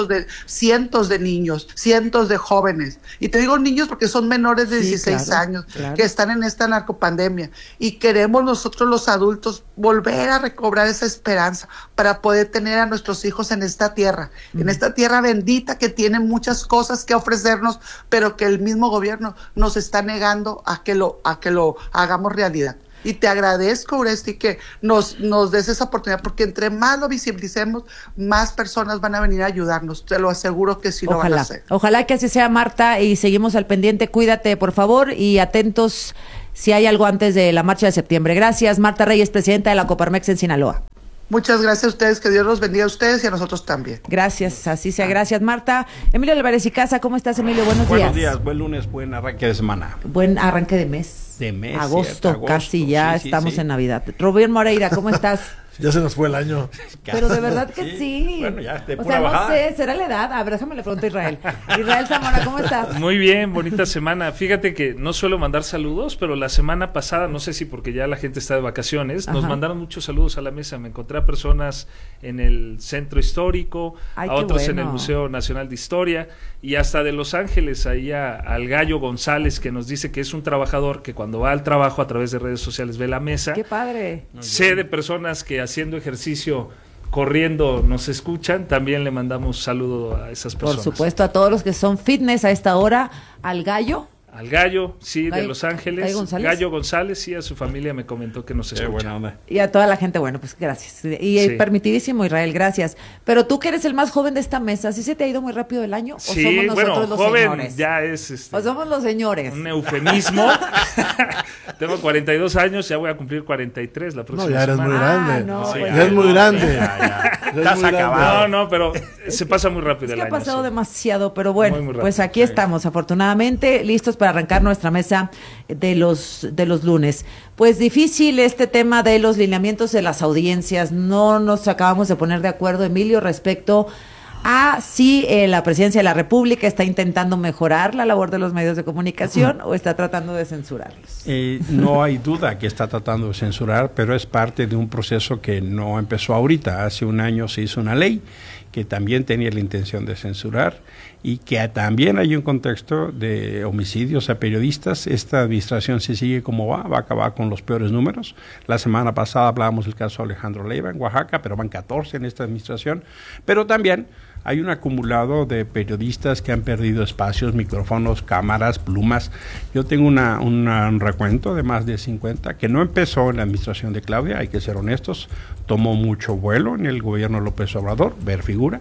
cientos de niños, cientos de jóvenes. Y te digo niños porque son menores de 16 años que están en esta narcopandemia. Y queremos nosotros los adultos volver a recobrar esa esperanza para poder tener a nuestros hijos en esta tierra bendita que tiene muchas cosas que ofrecernos, pero que el mismo gobierno nos está negando a que lo hagamos realidad. Y te agradezco, Uresti, que nos des esa oportunidad, porque entre más lo visibilicemos, más personas van a venir a ayudarnos. Te lo aseguro que sí lo van a hacer. Ojalá que así sea, Marta, y seguimos al pendiente. Cuídate, por favor, y atentos si hay algo antes de la marcha de septiembre. Gracias, Marta Reyes, presidenta de la Coparmex en Sinaloa. Muchas gracias a ustedes, que Dios los bendiga a ustedes y a nosotros también. Gracias, así sea, gracias, Marta. Emilio Álvarez y Casa, ¿cómo estás, Emilio? Buenos días. Buenos días, buen lunes, buen arranque de semana. Buen arranque de mes. Agosto, casi ya estamos en Navidad. Rubén Moreira, ¿cómo estás? Ya se nos fue el año. Pero de verdad que sí. Bueno, ya, de o pura sea, bajada. No sé, ¿será la edad? A ver, déjame le pregunto a Israel. Israel Zamora, ¿cómo estás? Muy bien, bonita semana. Fíjate que no suelo mandar saludos, pero la semana pasada, no sé si porque ya la gente está de vacaciones, nos mandaron muchos saludos a la mesa. Me encontré a personas en el Centro Histórico, a otros en el Museo Nacional de Historia, y hasta de Los Ángeles, ahí al Gallo González, que nos dice que es un trabajador que cuando va al trabajo a través de redes sociales ve la mesa. ¡Qué padre! Sé de personas que haciendo ejercicio, corriendo, nos escuchan. También le mandamos saludo a esas personas. Por supuesto, a todos los que son fitness a esta hora, al Gallo. Al Gallo, sí, de Los Ángeles. Gallo González, sí, a su familia me comentó que nos escucha. Buena onda. Y a toda la gente, bueno, pues gracias. Y permitidísimo, Israel, gracias. Pero tú que eres el más joven de esta mesa, ¿sí se te ha ido muy rápido el año? ¿O sí, somos nosotros los joven señores? Ya es... ¿O somos los señores? Un eufemismo. Tengo 42 años, ya voy a cumplir 43 la próxima semana. No, ya eres muy grande. No, ya es muy grande. Estás acabado. No, pero se pasa muy rápido el año. Es que ha pasado demasiado, pero bueno, pues aquí estamos, afortunadamente, listos para arrancar nuestra mesa de los lunes. Pues difícil este tema de los lineamientos de las audiencias. No nos acabamos de poner de acuerdo, Emilio, respecto a si la Presidencia de la República está intentando mejorar la labor de los medios de comunicación o está tratando de censurarlos. No hay duda que está tratando de censurar, pero es parte de un proceso que no empezó ahorita. Hace un año se hizo una ley que también tenía la intención de censurar y que también hay un contexto de homicidios a periodistas. Esta administración, si sigue como va a acabar con los peores números. La semana pasada hablábamos del caso de Alejandro Leiva en Oaxaca, pero van 14 en esta administración. Pero también hay un acumulado de periodistas que han perdido espacios, micrófonos, cámaras, plumas. Yo tengo un recuento de más de 50 que no empezó en la administración de Claudia, hay que ser honestos, tomó mucho vuelo en el gobierno de López Obrador, ver figura,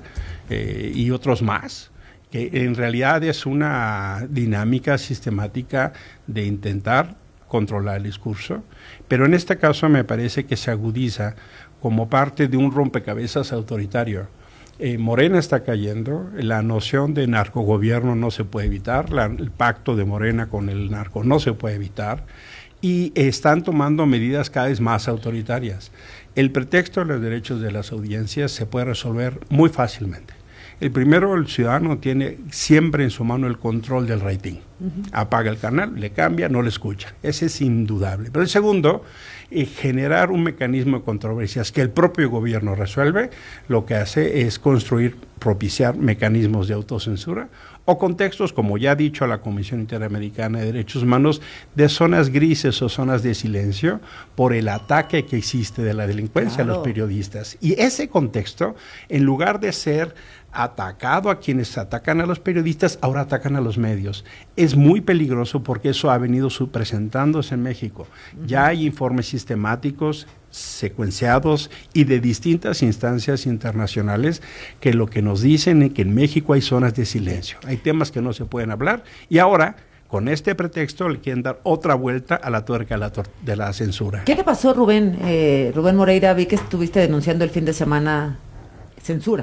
y otros más, que en realidad es una dinámica sistemática de intentar controlar el discurso, pero en este caso me parece que se agudiza como parte de un rompecabezas autoritario. Morena está cayendo, la noción de narcogobierno no se puede evitar, el pacto de Morena con el narco no se puede evitar, y están tomando medidas cada vez más autoritarias. El pretexto de los derechos de las audiencias se puede resolver muy fácilmente. El primero, el ciudadano tiene siempre en su mano el control del rating. Apaga el canal, le cambia, no le escucha. Ese es indudable. Pero el segundo, generar un mecanismo de controversias que el propio gobierno resuelve, lo que hace es propiciar mecanismos de autocensura o contextos, como ya ha dicho la Comisión Interamericana de Derechos Humanos, de zonas grises o zonas de silencio por el ataque que existe de la delincuencia a los periodistas. Y ese contexto, en lugar de ser atacado a quienes atacan a los periodistas, ahora atacan a los medios. Es muy peligroso porque eso ha venido presentándose en México. Ya hay informes sistemáticos, secuenciados y de distintas instancias internacionales que lo que nos dicen es que en México hay zonas de silencio. Hay temas que no se pueden hablar y ahora con este pretexto le quieren dar otra vuelta a la tuerca de la censura. ¿Qué le pasó, Rubén? Rubén Moreira, vi que estuviste denunciando el fin de semana censura.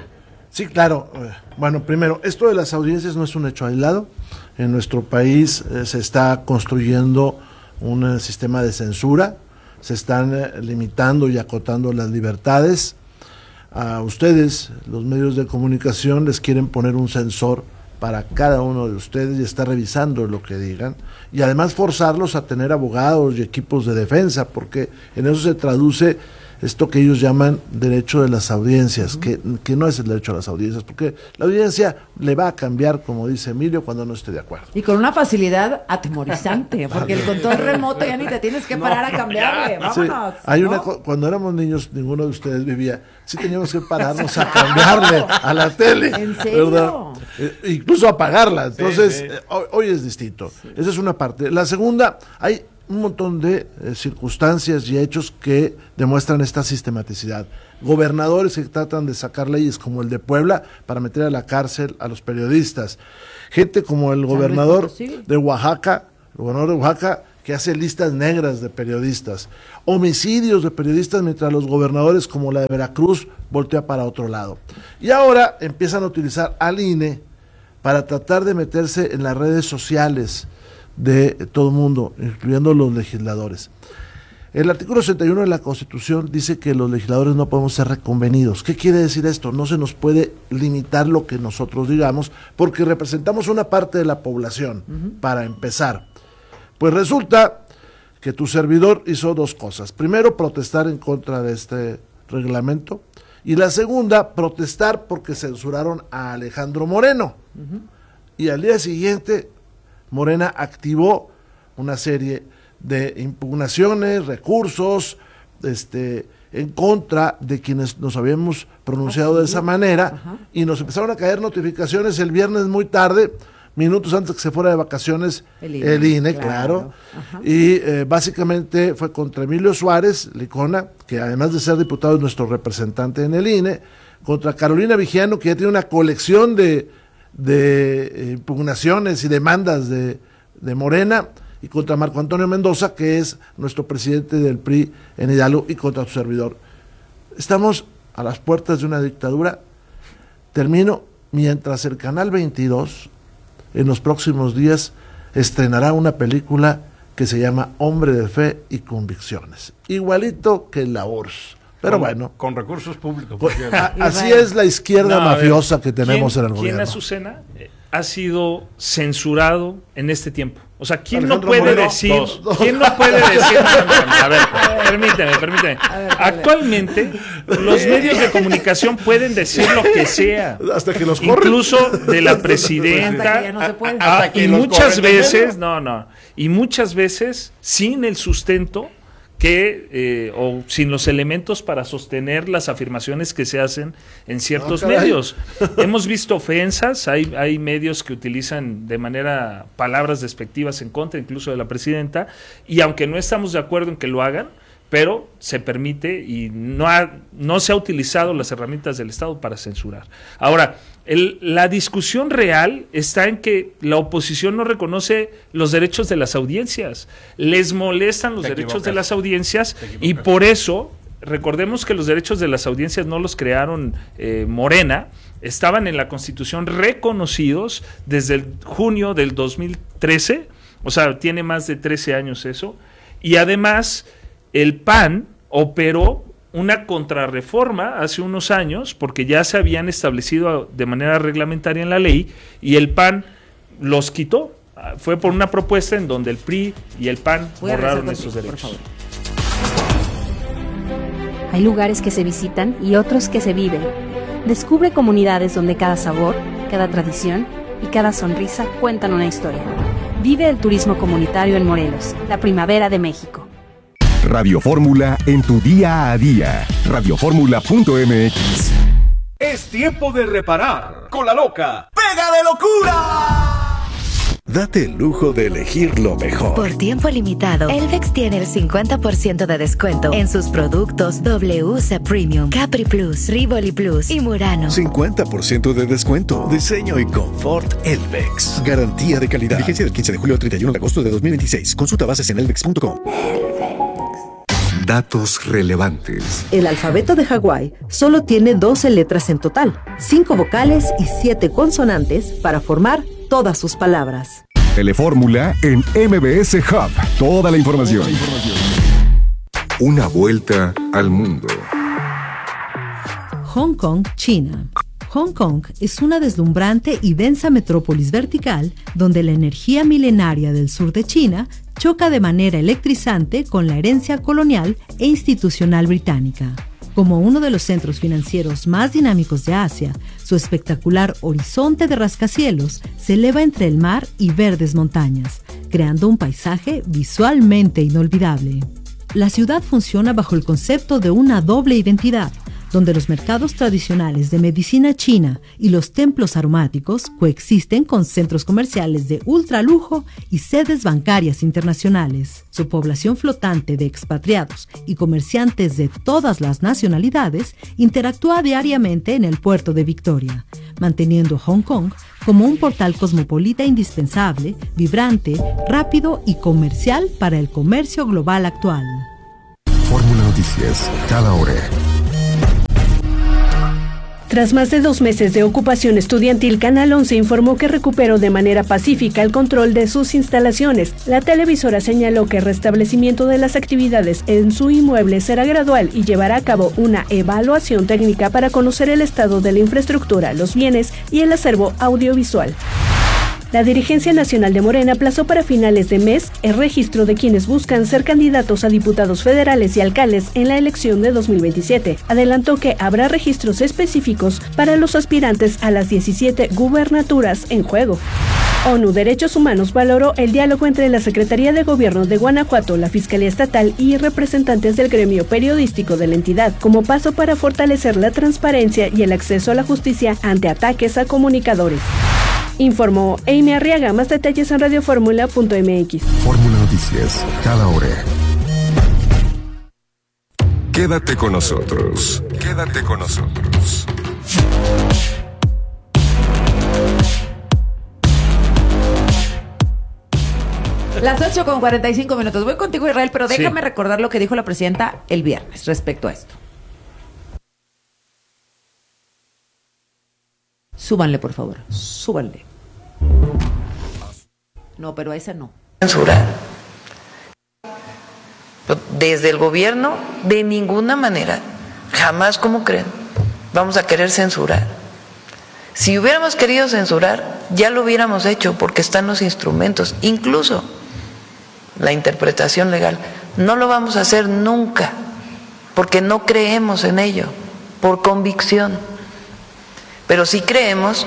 Sí, claro. Bueno, primero, esto de las audiencias no es un hecho aislado. En nuestro país se está construyendo un sistema de censura, se están limitando y acotando las libertades. A ustedes, los medios de comunicación, les quieren poner un censor para cada uno de ustedes y estar revisando lo que digan, y además forzarlos a tener abogados y equipos de defensa, porque en eso se traduce esto que ellos llaman derecho de las audiencias, que no es el derecho a las audiencias, porque la audiencia le va a cambiar, como dice Emilio, cuando no esté de acuerdo. Y con una facilidad atemorizante, porque el control remoto ya ni te tienes que parar a cambiarle, vámonos. Sí, hay cuando éramos niños, ninguno de ustedes vivía, sí teníamos que pararnos a cambiarle a la tele. ¿En serio? Incluso apagarla, entonces hoy es distinto. Esa es una parte. La segunda, hay un montón de circunstancias y hechos que demuestran esta sistematicidad. Gobernadores que tratan de sacar leyes como el de Puebla para meter a la cárcel a los periodistas. Gente como el gobernador de Oaxaca, que hace listas negras de periodistas. Homicidios de periodistas mientras los gobernadores como la de Veracruz voltea para otro lado. Y ahora empiezan a utilizar al INE para tratar de meterse en las redes sociales de todo el mundo, incluyendo los legisladores. El artículo 61 de la Constitución dice que los legisladores no podemos ser reconvenidos. ¿Qué quiere decir esto? No se nos puede limitar lo que nosotros digamos, porque representamos una parte de la población, para empezar. Pues resulta que tu servidor hizo dos cosas. Primero, protestar en contra de este reglamento, y la segunda, protestar porque censuraron a Alejandro Moreno. Y al día siguiente Morena activó una serie de impugnaciones, recursos, en contra de quienes nos habíamos pronunciado de esa manera, y nos empezaron a caer notificaciones el viernes muy tarde, minutos antes que se fuera de vacaciones el INE, claro. Y básicamente fue contra Emilio Suárez Licona, que además de ser diputado es nuestro representante en el INE, contra Carolina Vigiano, que ya tiene una colección de impugnaciones y demandas de Morena, y contra Marco Antonio Mendoza, que es nuestro presidente del PRI en Hidalgo, y contra su servidor. Estamos a las puertas de una dictadura. Termino, mientras el Canal 22 en los próximos días estrenará una película que se llama Hombre de Fe y Convicciones, igualito que la URSS. Pero bueno, con recursos públicos. Así es la izquierda mafiosa que tenemos en el gobierno. ¿Quién, Azucena, ha sido censurado en este tiempo? O sea, ¿quién no puede decir? ¿Quién no puede decir? A ver, permíteme. Actualmente, los medios de comunicación pueden decir lo que sea. Hasta que los corren. Incluso de la presidenta. Hasta que ya no se puede. Y muchas veces, y muchas veces, sin el sustento o sin los elementos para sostener las afirmaciones que se hacen en ciertos medios. Hemos visto ofensas, hay medios que utilizan de manera palabras despectivas en contra incluso de la presidenta, y aunque no estamos de acuerdo en que lo hagan, pero se permite y no se ha utilizado las herramientas del Estado para censurar. Ahora, la discusión real está en que la oposición no reconoce los derechos de las audiencias. Les molestan los derechos de las audiencias, y por eso, recordemos que los derechos de las audiencias no los crearon Morena, estaban en la Constitución reconocidos desde el junio del 2013, o sea, tiene más de 13 años eso, y además el PAN operó una contrarreforma hace unos años, porque ya se habían establecido de manera reglamentaria en la ley, y el PAN los quitó. Fue por una propuesta en donde el PRI y el PAN borraron esos derechos. Hay lugares que se visitan y otros que se viven. Descubre comunidades donde cada sabor, cada tradición y cada sonrisa cuentan una historia. Vive el turismo comunitario en Morelos, la primavera de México. Radio Fórmula en tu día a día. Radioformula.mx. Es tiempo de reparar con la loca ¡Pega de locura! Date el lujo de elegir lo mejor. Por tiempo limitado, Elvex tiene el 50% de descuento en sus productos WC Premium, Capri Plus, Rivoli Plus y Murano. 50% de descuento. Diseño y confort Elvex. Garantía de calidad. Vigencia del 15 de julio al 31 de agosto de 2026. Consulta bases en elvex.com. Datos relevantes. El alfabeto de Hawái solo tiene 12 letras en total, 5 vocales y 7 consonantes para formar todas sus palabras. Telefórmula en MBS Hub. Toda la información. Una vuelta al mundo. Hong Kong, China. Hong Kong es una deslumbrante y densa metrópolis vertical donde la energía milenaria del sur de China choca de manera electrizante con la herencia colonial e institucional británica. Como uno de los centros financieros más dinámicos de Asia, su espectacular horizonte de rascacielos se eleva entre el mar y verdes montañas, creando un paisaje visualmente inolvidable. La ciudad funciona bajo el concepto de una doble identidad, donde los mercados tradicionales de medicina china y los templos aromáticos coexisten con centros comerciales de ultralujo y sedes bancarias internacionales. Su población flotante de expatriados y comerciantes de todas las nacionalidades interactúa diariamente en el puerto de Victoria, manteniendo a Hong Kong como un portal cosmopolita indispensable, vibrante, rápido y comercial para el comercio global actual. Fórmula Noticias, cada hora. Tras más de 2 meses de ocupación estudiantil, Canal 11 informó que recuperó de manera pacífica el control de sus instalaciones. La televisora señaló que el restablecimiento de las actividades en su inmueble será gradual y llevará a cabo una evaluación técnica para conocer el estado de la infraestructura, los bienes y el acervo audiovisual. La dirigencia nacional de Morena aplazó para finales de mes el registro de quienes buscan ser candidatos a diputados federales y alcaldes en la elección de 2027. Adelantó que habrá registros específicos para los aspirantes a las 17 gubernaturas en juego. ONU Derechos Humanos valoró el diálogo entre la Secretaría de Gobierno de Guanajuato, la Fiscalía Estatal y representantes del gremio periodístico de la entidad como paso para fortalecer la transparencia y el acceso a la justicia ante ataques a comunicadores. Informó Amy Arriaga. Más detalles en radioformula.mx. Fórmula Noticias, cada hora. Quédate con nosotros. Quédate con nosotros. Las 8:45. Voy contigo, Israel, pero déjame recordar lo que dijo la presidenta el viernes respecto a esto. Súbanle, por favor. Súbanle. No, pero esa no. Censurar. Desde el gobierno, de ninguna manera, jamás, como creen, vamos a querer censurar. Si hubiéramos querido censurar, ya lo hubiéramos hecho porque están los instrumentos, incluso la interpretación legal. No lo vamos a hacer nunca, porque no creemos en ello, por convicción. Pero sí creemos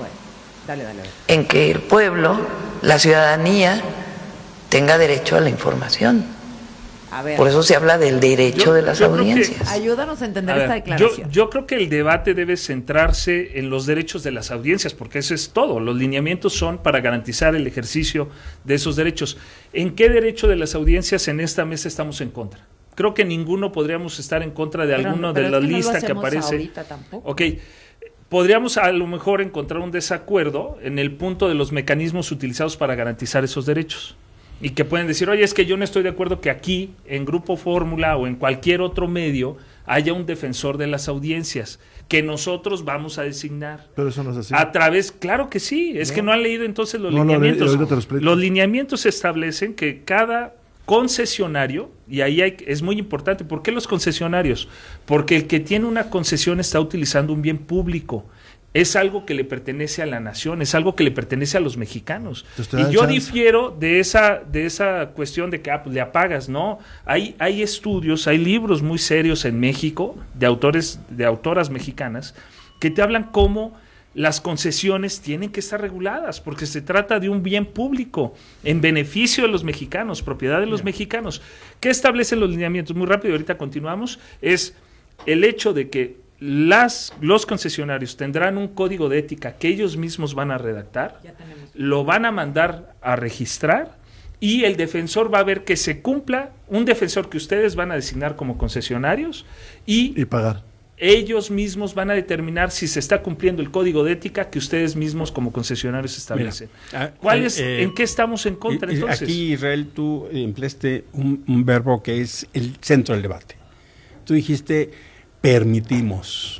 en que el pueblo, la ciudadanía, tenga derecho a la información. A ver, por eso se habla del derecho de las audiencias. Ayúdanos a entender esta declaración. Yo creo que el debate debe centrarse en los derechos de las audiencias, porque eso es todo. Los lineamientos son para garantizar el ejercicio de esos derechos. ¿En qué derecho de las audiencias en esta mesa estamos en contra? Creo que ninguno podríamos estar en contra de alguno de la lista que aparece. Ok. Podríamos a lo mejor encontrar un desacuerdo en el punto de los mecanismos utilizados para garantizar esos derechos. Y que pueden decir, oye, es que yo no estoy de acuerdo que aquí, en Grupo Fórmula o en cualquier otro medio, haya un defensor de las audiencias que nosotros vamos a designar. Pero eso no es así. A través, claro que sí, es que no han leído entonces los lineamientos. Los lineamientos establecen que cada concesionario, y ahí es muy importante. ¿Por qué los concesionarios? Porque el que tiene una concesión está utilizando un bien público. Es algo que le pertenece a la nación, es algo que le pertenece a los mexicanos. Y yo difiero de esa cuestión de que pues le apagas, ¿no? Hay estudios, hay libros muy serios en México de autoras mexicanas que te hablan cómo las concesiones tienen que estar reguladas porque se trata de un bien público en beneficio de los mexicanos, propiedad de los mexicanos. ¿Qué establecen los lineamientos? Muy rápido, ahorita continuamos. Es el hecho de que los concesionarios tendrán un código de ética que ellos mismos van a redactar, lo van a mandar a registrar y el defensor va a ver que se cumpla, un defensor que ustedes van a designar como concesionarios y pagar. ellos mismos van a determinar si se está cumpliendo el código de ética que ustedes mismos como concesionarios establecen. ¿En qué estamos en contra entonces? Aquí, Israel, tú empleaste un verbo que es el centro del debate. Tú dijiste, permitimos.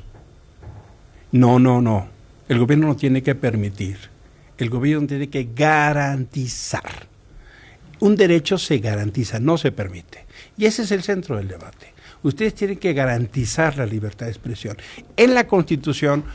No. El gobierno no tiene que permitir. El gobierno tiene que garantizar. Un derecho se garantiza, no se permite. Y ese es el centro del debate. Ustedes tienen que garantizar la libertad de expresión. En la Constitución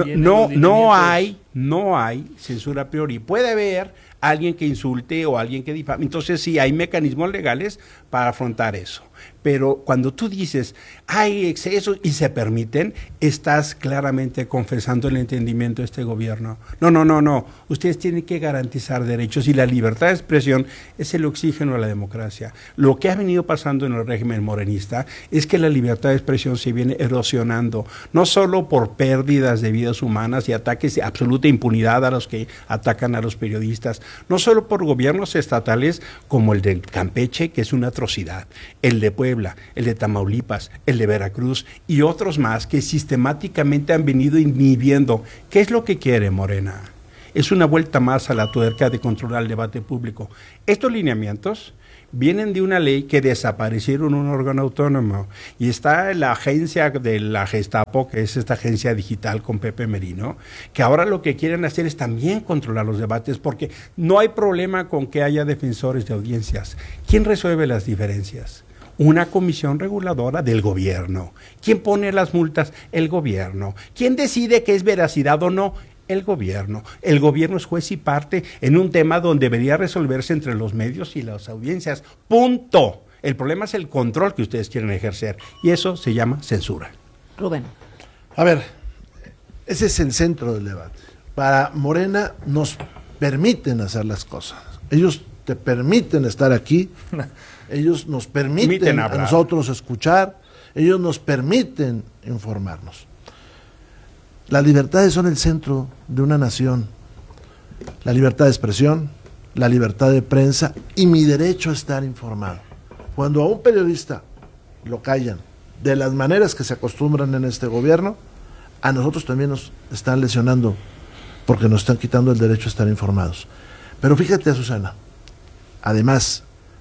no hay censura a priori. Puede haber alguien que insulte o alguien que difame. Entonces sí, hay mecanismos legales para afrontar eso. Pero cuando tú dices, hay excesos y se permiten, estás claramente confesando el entendimiento de este gobierno. No. Ustedes tienen que garantizar derechos y la libertad de expresión es el oxígeno de la democracia. Lo que ha venido pasando en el régimen morenista es que la libertad de expresión se viene erosionando, no solo por pérdidas de vidas humanas y ataques de absoluta impunidad a los que atacan a los periodistas, no solo por gobiernos estatales como el de Campeche, que es una atrocidad, el de Puebla, el de Tamaulipas, el de Veracruz y otros más que sistemáticamente han venido inhibiendo. ¿Qué es lo que quiere Morena? Es una vuelta más a la tuerca de controlar el debate público. Estos lineamientos vienen de una ley que desaparecieron un órgano autónomo y está en la agencia de la Gestapo, que es esta agencia digital con Pepe Merino, que ahora lo que quieren hacer es también controlar los debates, porque no hay problema con que haya defensores de audiencias. ¿Quién resuelve las diferencias? Una comisión reguladora del gobierno. ¿Quién pone las multas? El gobierno. ¿Quién decide qué es veracidad o no? El gobierno. El gobierno es juez y parte en un tema donde debería resolverse entre los medios y las audiencias. Punto. El problema es el control que ustedes quieren ejercer y eso se llama censura. Rubén. A ver, ese es el centro del debate. Para Morena nos permiten hacer las cosas. Ellos te permiten estar aquí. Ellos nos permiten a nosotros escuchar, ellos nos permiten informarnos. Las libertades son el centro de una nación. La libertad de expresión, la libertad de prensa y mi derecho a estar informado. Cuando a un periodista lo callan de las maneras que se acostumbran en este gobierno, a nosotros también nos están lesionando porque nos están quitando el derecho a estar informados. Pero fíjate, Susana, además,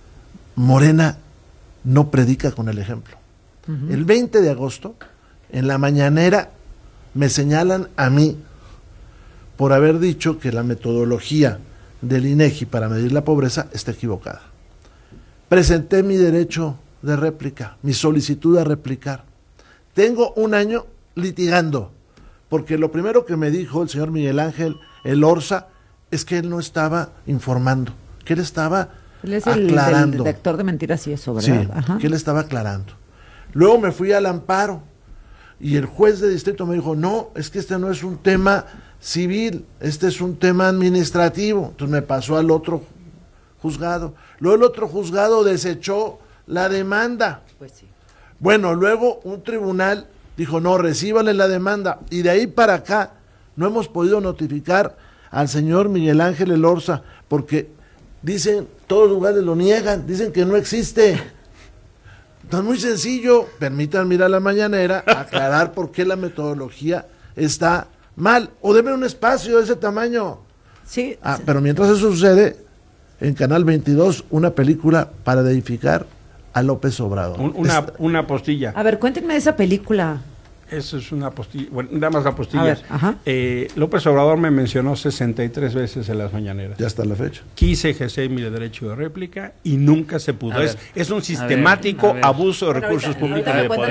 Morena no predica con el ejemplo. El 20 de agosto, en la mañanera, me señalan a mí por haber dicho que la metodología del INEGI para medir la pobreza está equivocada. Presenté mi derecho de réplica, mi solicitud a replicar. Tengo un año litigando, porque lo primero que me dijo el señor Miguel Ángel Elorza es que él no estaba informando, que él estaba aclarando. El detector de mentiras y eso, ¿verdad? Sí, Ajá. que él estaba aclarando. Luego me fui al amparo y el juez de distrito me dijo, no, es que este no es un tema civil, este es un tema administrativo. Entonces me pasó al otro juzgado. Luego el otro juzgado desechó la demanda. Pues sí. Bueno, luego un tribunal dijo, no, recíbale la demanda. Y de ahí para acá no hemos podido notificar al señor Miguel Ángel Elorza porque dicen, todos los lugares lo niegan, dicen que no existe. Entonces, muy sencillo, permítanme ir a la mañanera a aclarar por qué la metodología está mal, o deme un espacio de ese tamaño. Sí. Pero mientras eso sucede, en Canal 22, una película para edificar a López Obrador. Una postilla. A ver, cuéntenme de esa película. Eso es una postilla, bueno, nada más la postilla. A ver, ajá. López Obrador me mencionó 63 veces en las mañaneras. Ya está la fecha. Quise ejercer mi derecho de réplica y nunca se pudo. Es un sistemático abuso de recursos públicos.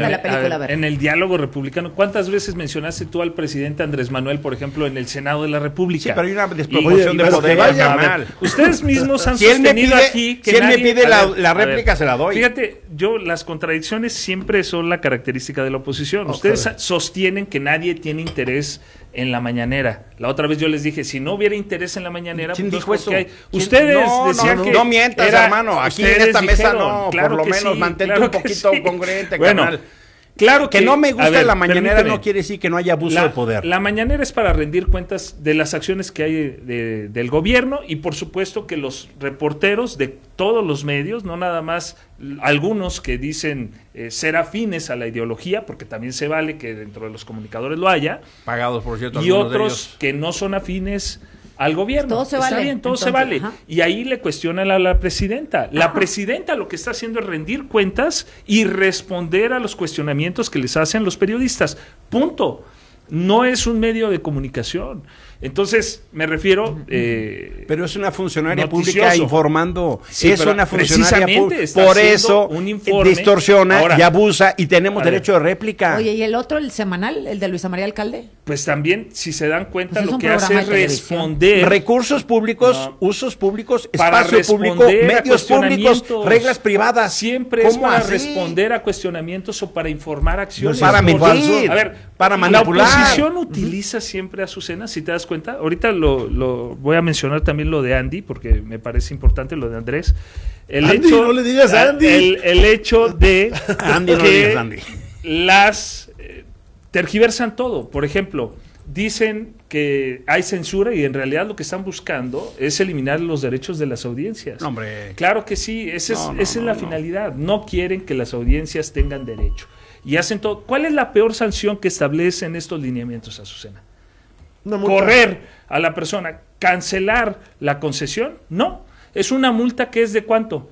En el diálogo republicano, ¿cuántas veces mencionaste tú al presidente Andrés Manuel, por ejemplo, en el Senado de la República? Sí, pero hay una desproporción de poder. Ustedes mismos han sostenido aquí que si él me pide la réplica, se la doy. Fíjate, las contradicciones siempre son la característica de la oposición. Ustedes sostienen que nadie tiene interés en la mañanera. La otra vez yo les dije, si no hubiera interés en la mañanera, ¿quién pues dijo eso? Ustedes decían que no mientas, hermano. Aquí en esta mesa no, claro, por lo menos mantente un poquito congruente, bueno, carnal. Claro que no me gusta ver, la mañanera permíteme. no quiere decir que no haya abuso de poder. La mañanera es para rendir cuentas de las acciones que hay del gobierno y por supuesto que los reporteros de todos los medios, no nada más algunos que dicen ser afines a la ideología, porque también se vale que dentro de los comunicadores lo haya, pagados por cierto, y otros que no son afines al gobierno. Todo se Está vale. bien, todo Entonces, se vale. ajá. Y ahí le cuestionan a la presidenta. La presidenta lo que está haciendo es rendir cuentas y responder a los cuestionamientos que les hacen los periodistas. Punto. No es un medio de comunicación. Entonces, me refiero... pero es una funcionaria noticioso. pública informando. Sí, es pero una funcionaria precisamente pública. está Por haciendo eso un informe. distorsiona Ahora, y abusa y tenemos a ver. derecho de réplica. Oye, ¿y el otro, el semanal, el de Luisa María Alcalde? Pues también, si se dan cuenta, Pues es lo un que hace programa es de televisión. responder... Recursos públicos, usos públicos, para espacio público, responder a medios públicos, cuestionamientos. reglas privadas. Siempre es ¿Cómo para así? responder a cuestionamientos o para informar acciones. Para mentir, A ver, para manipular. La oposición utiliza siempre a Azucena, si te das cuenta. Ahorita lo voy a mencionar también lo de Andy, porque me parece importante lo de Andrés. Andy, no le digas a Andy. El hecho de Andy, no que le digas Andy. las tergiversan todo. Por ejemplo, dicen que hay censura y en realidad lo que están buscando es eliminar los derechos de las audiencias. No, hombre. Claro que sí, esa es la finalidad. No quieren que las audiencias tengan derecho. Y hacen todo. ¿Cuál es la peor sanción que establecen estos lineamientos, Azucena? ¿Correr a la persona? ¿Cancelar la concesión? No. Es una multa que es ¿de cuánto?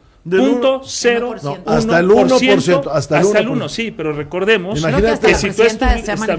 hasta el 1%. Hasta el 1%, sí, pero recordemos Imagínate que si tú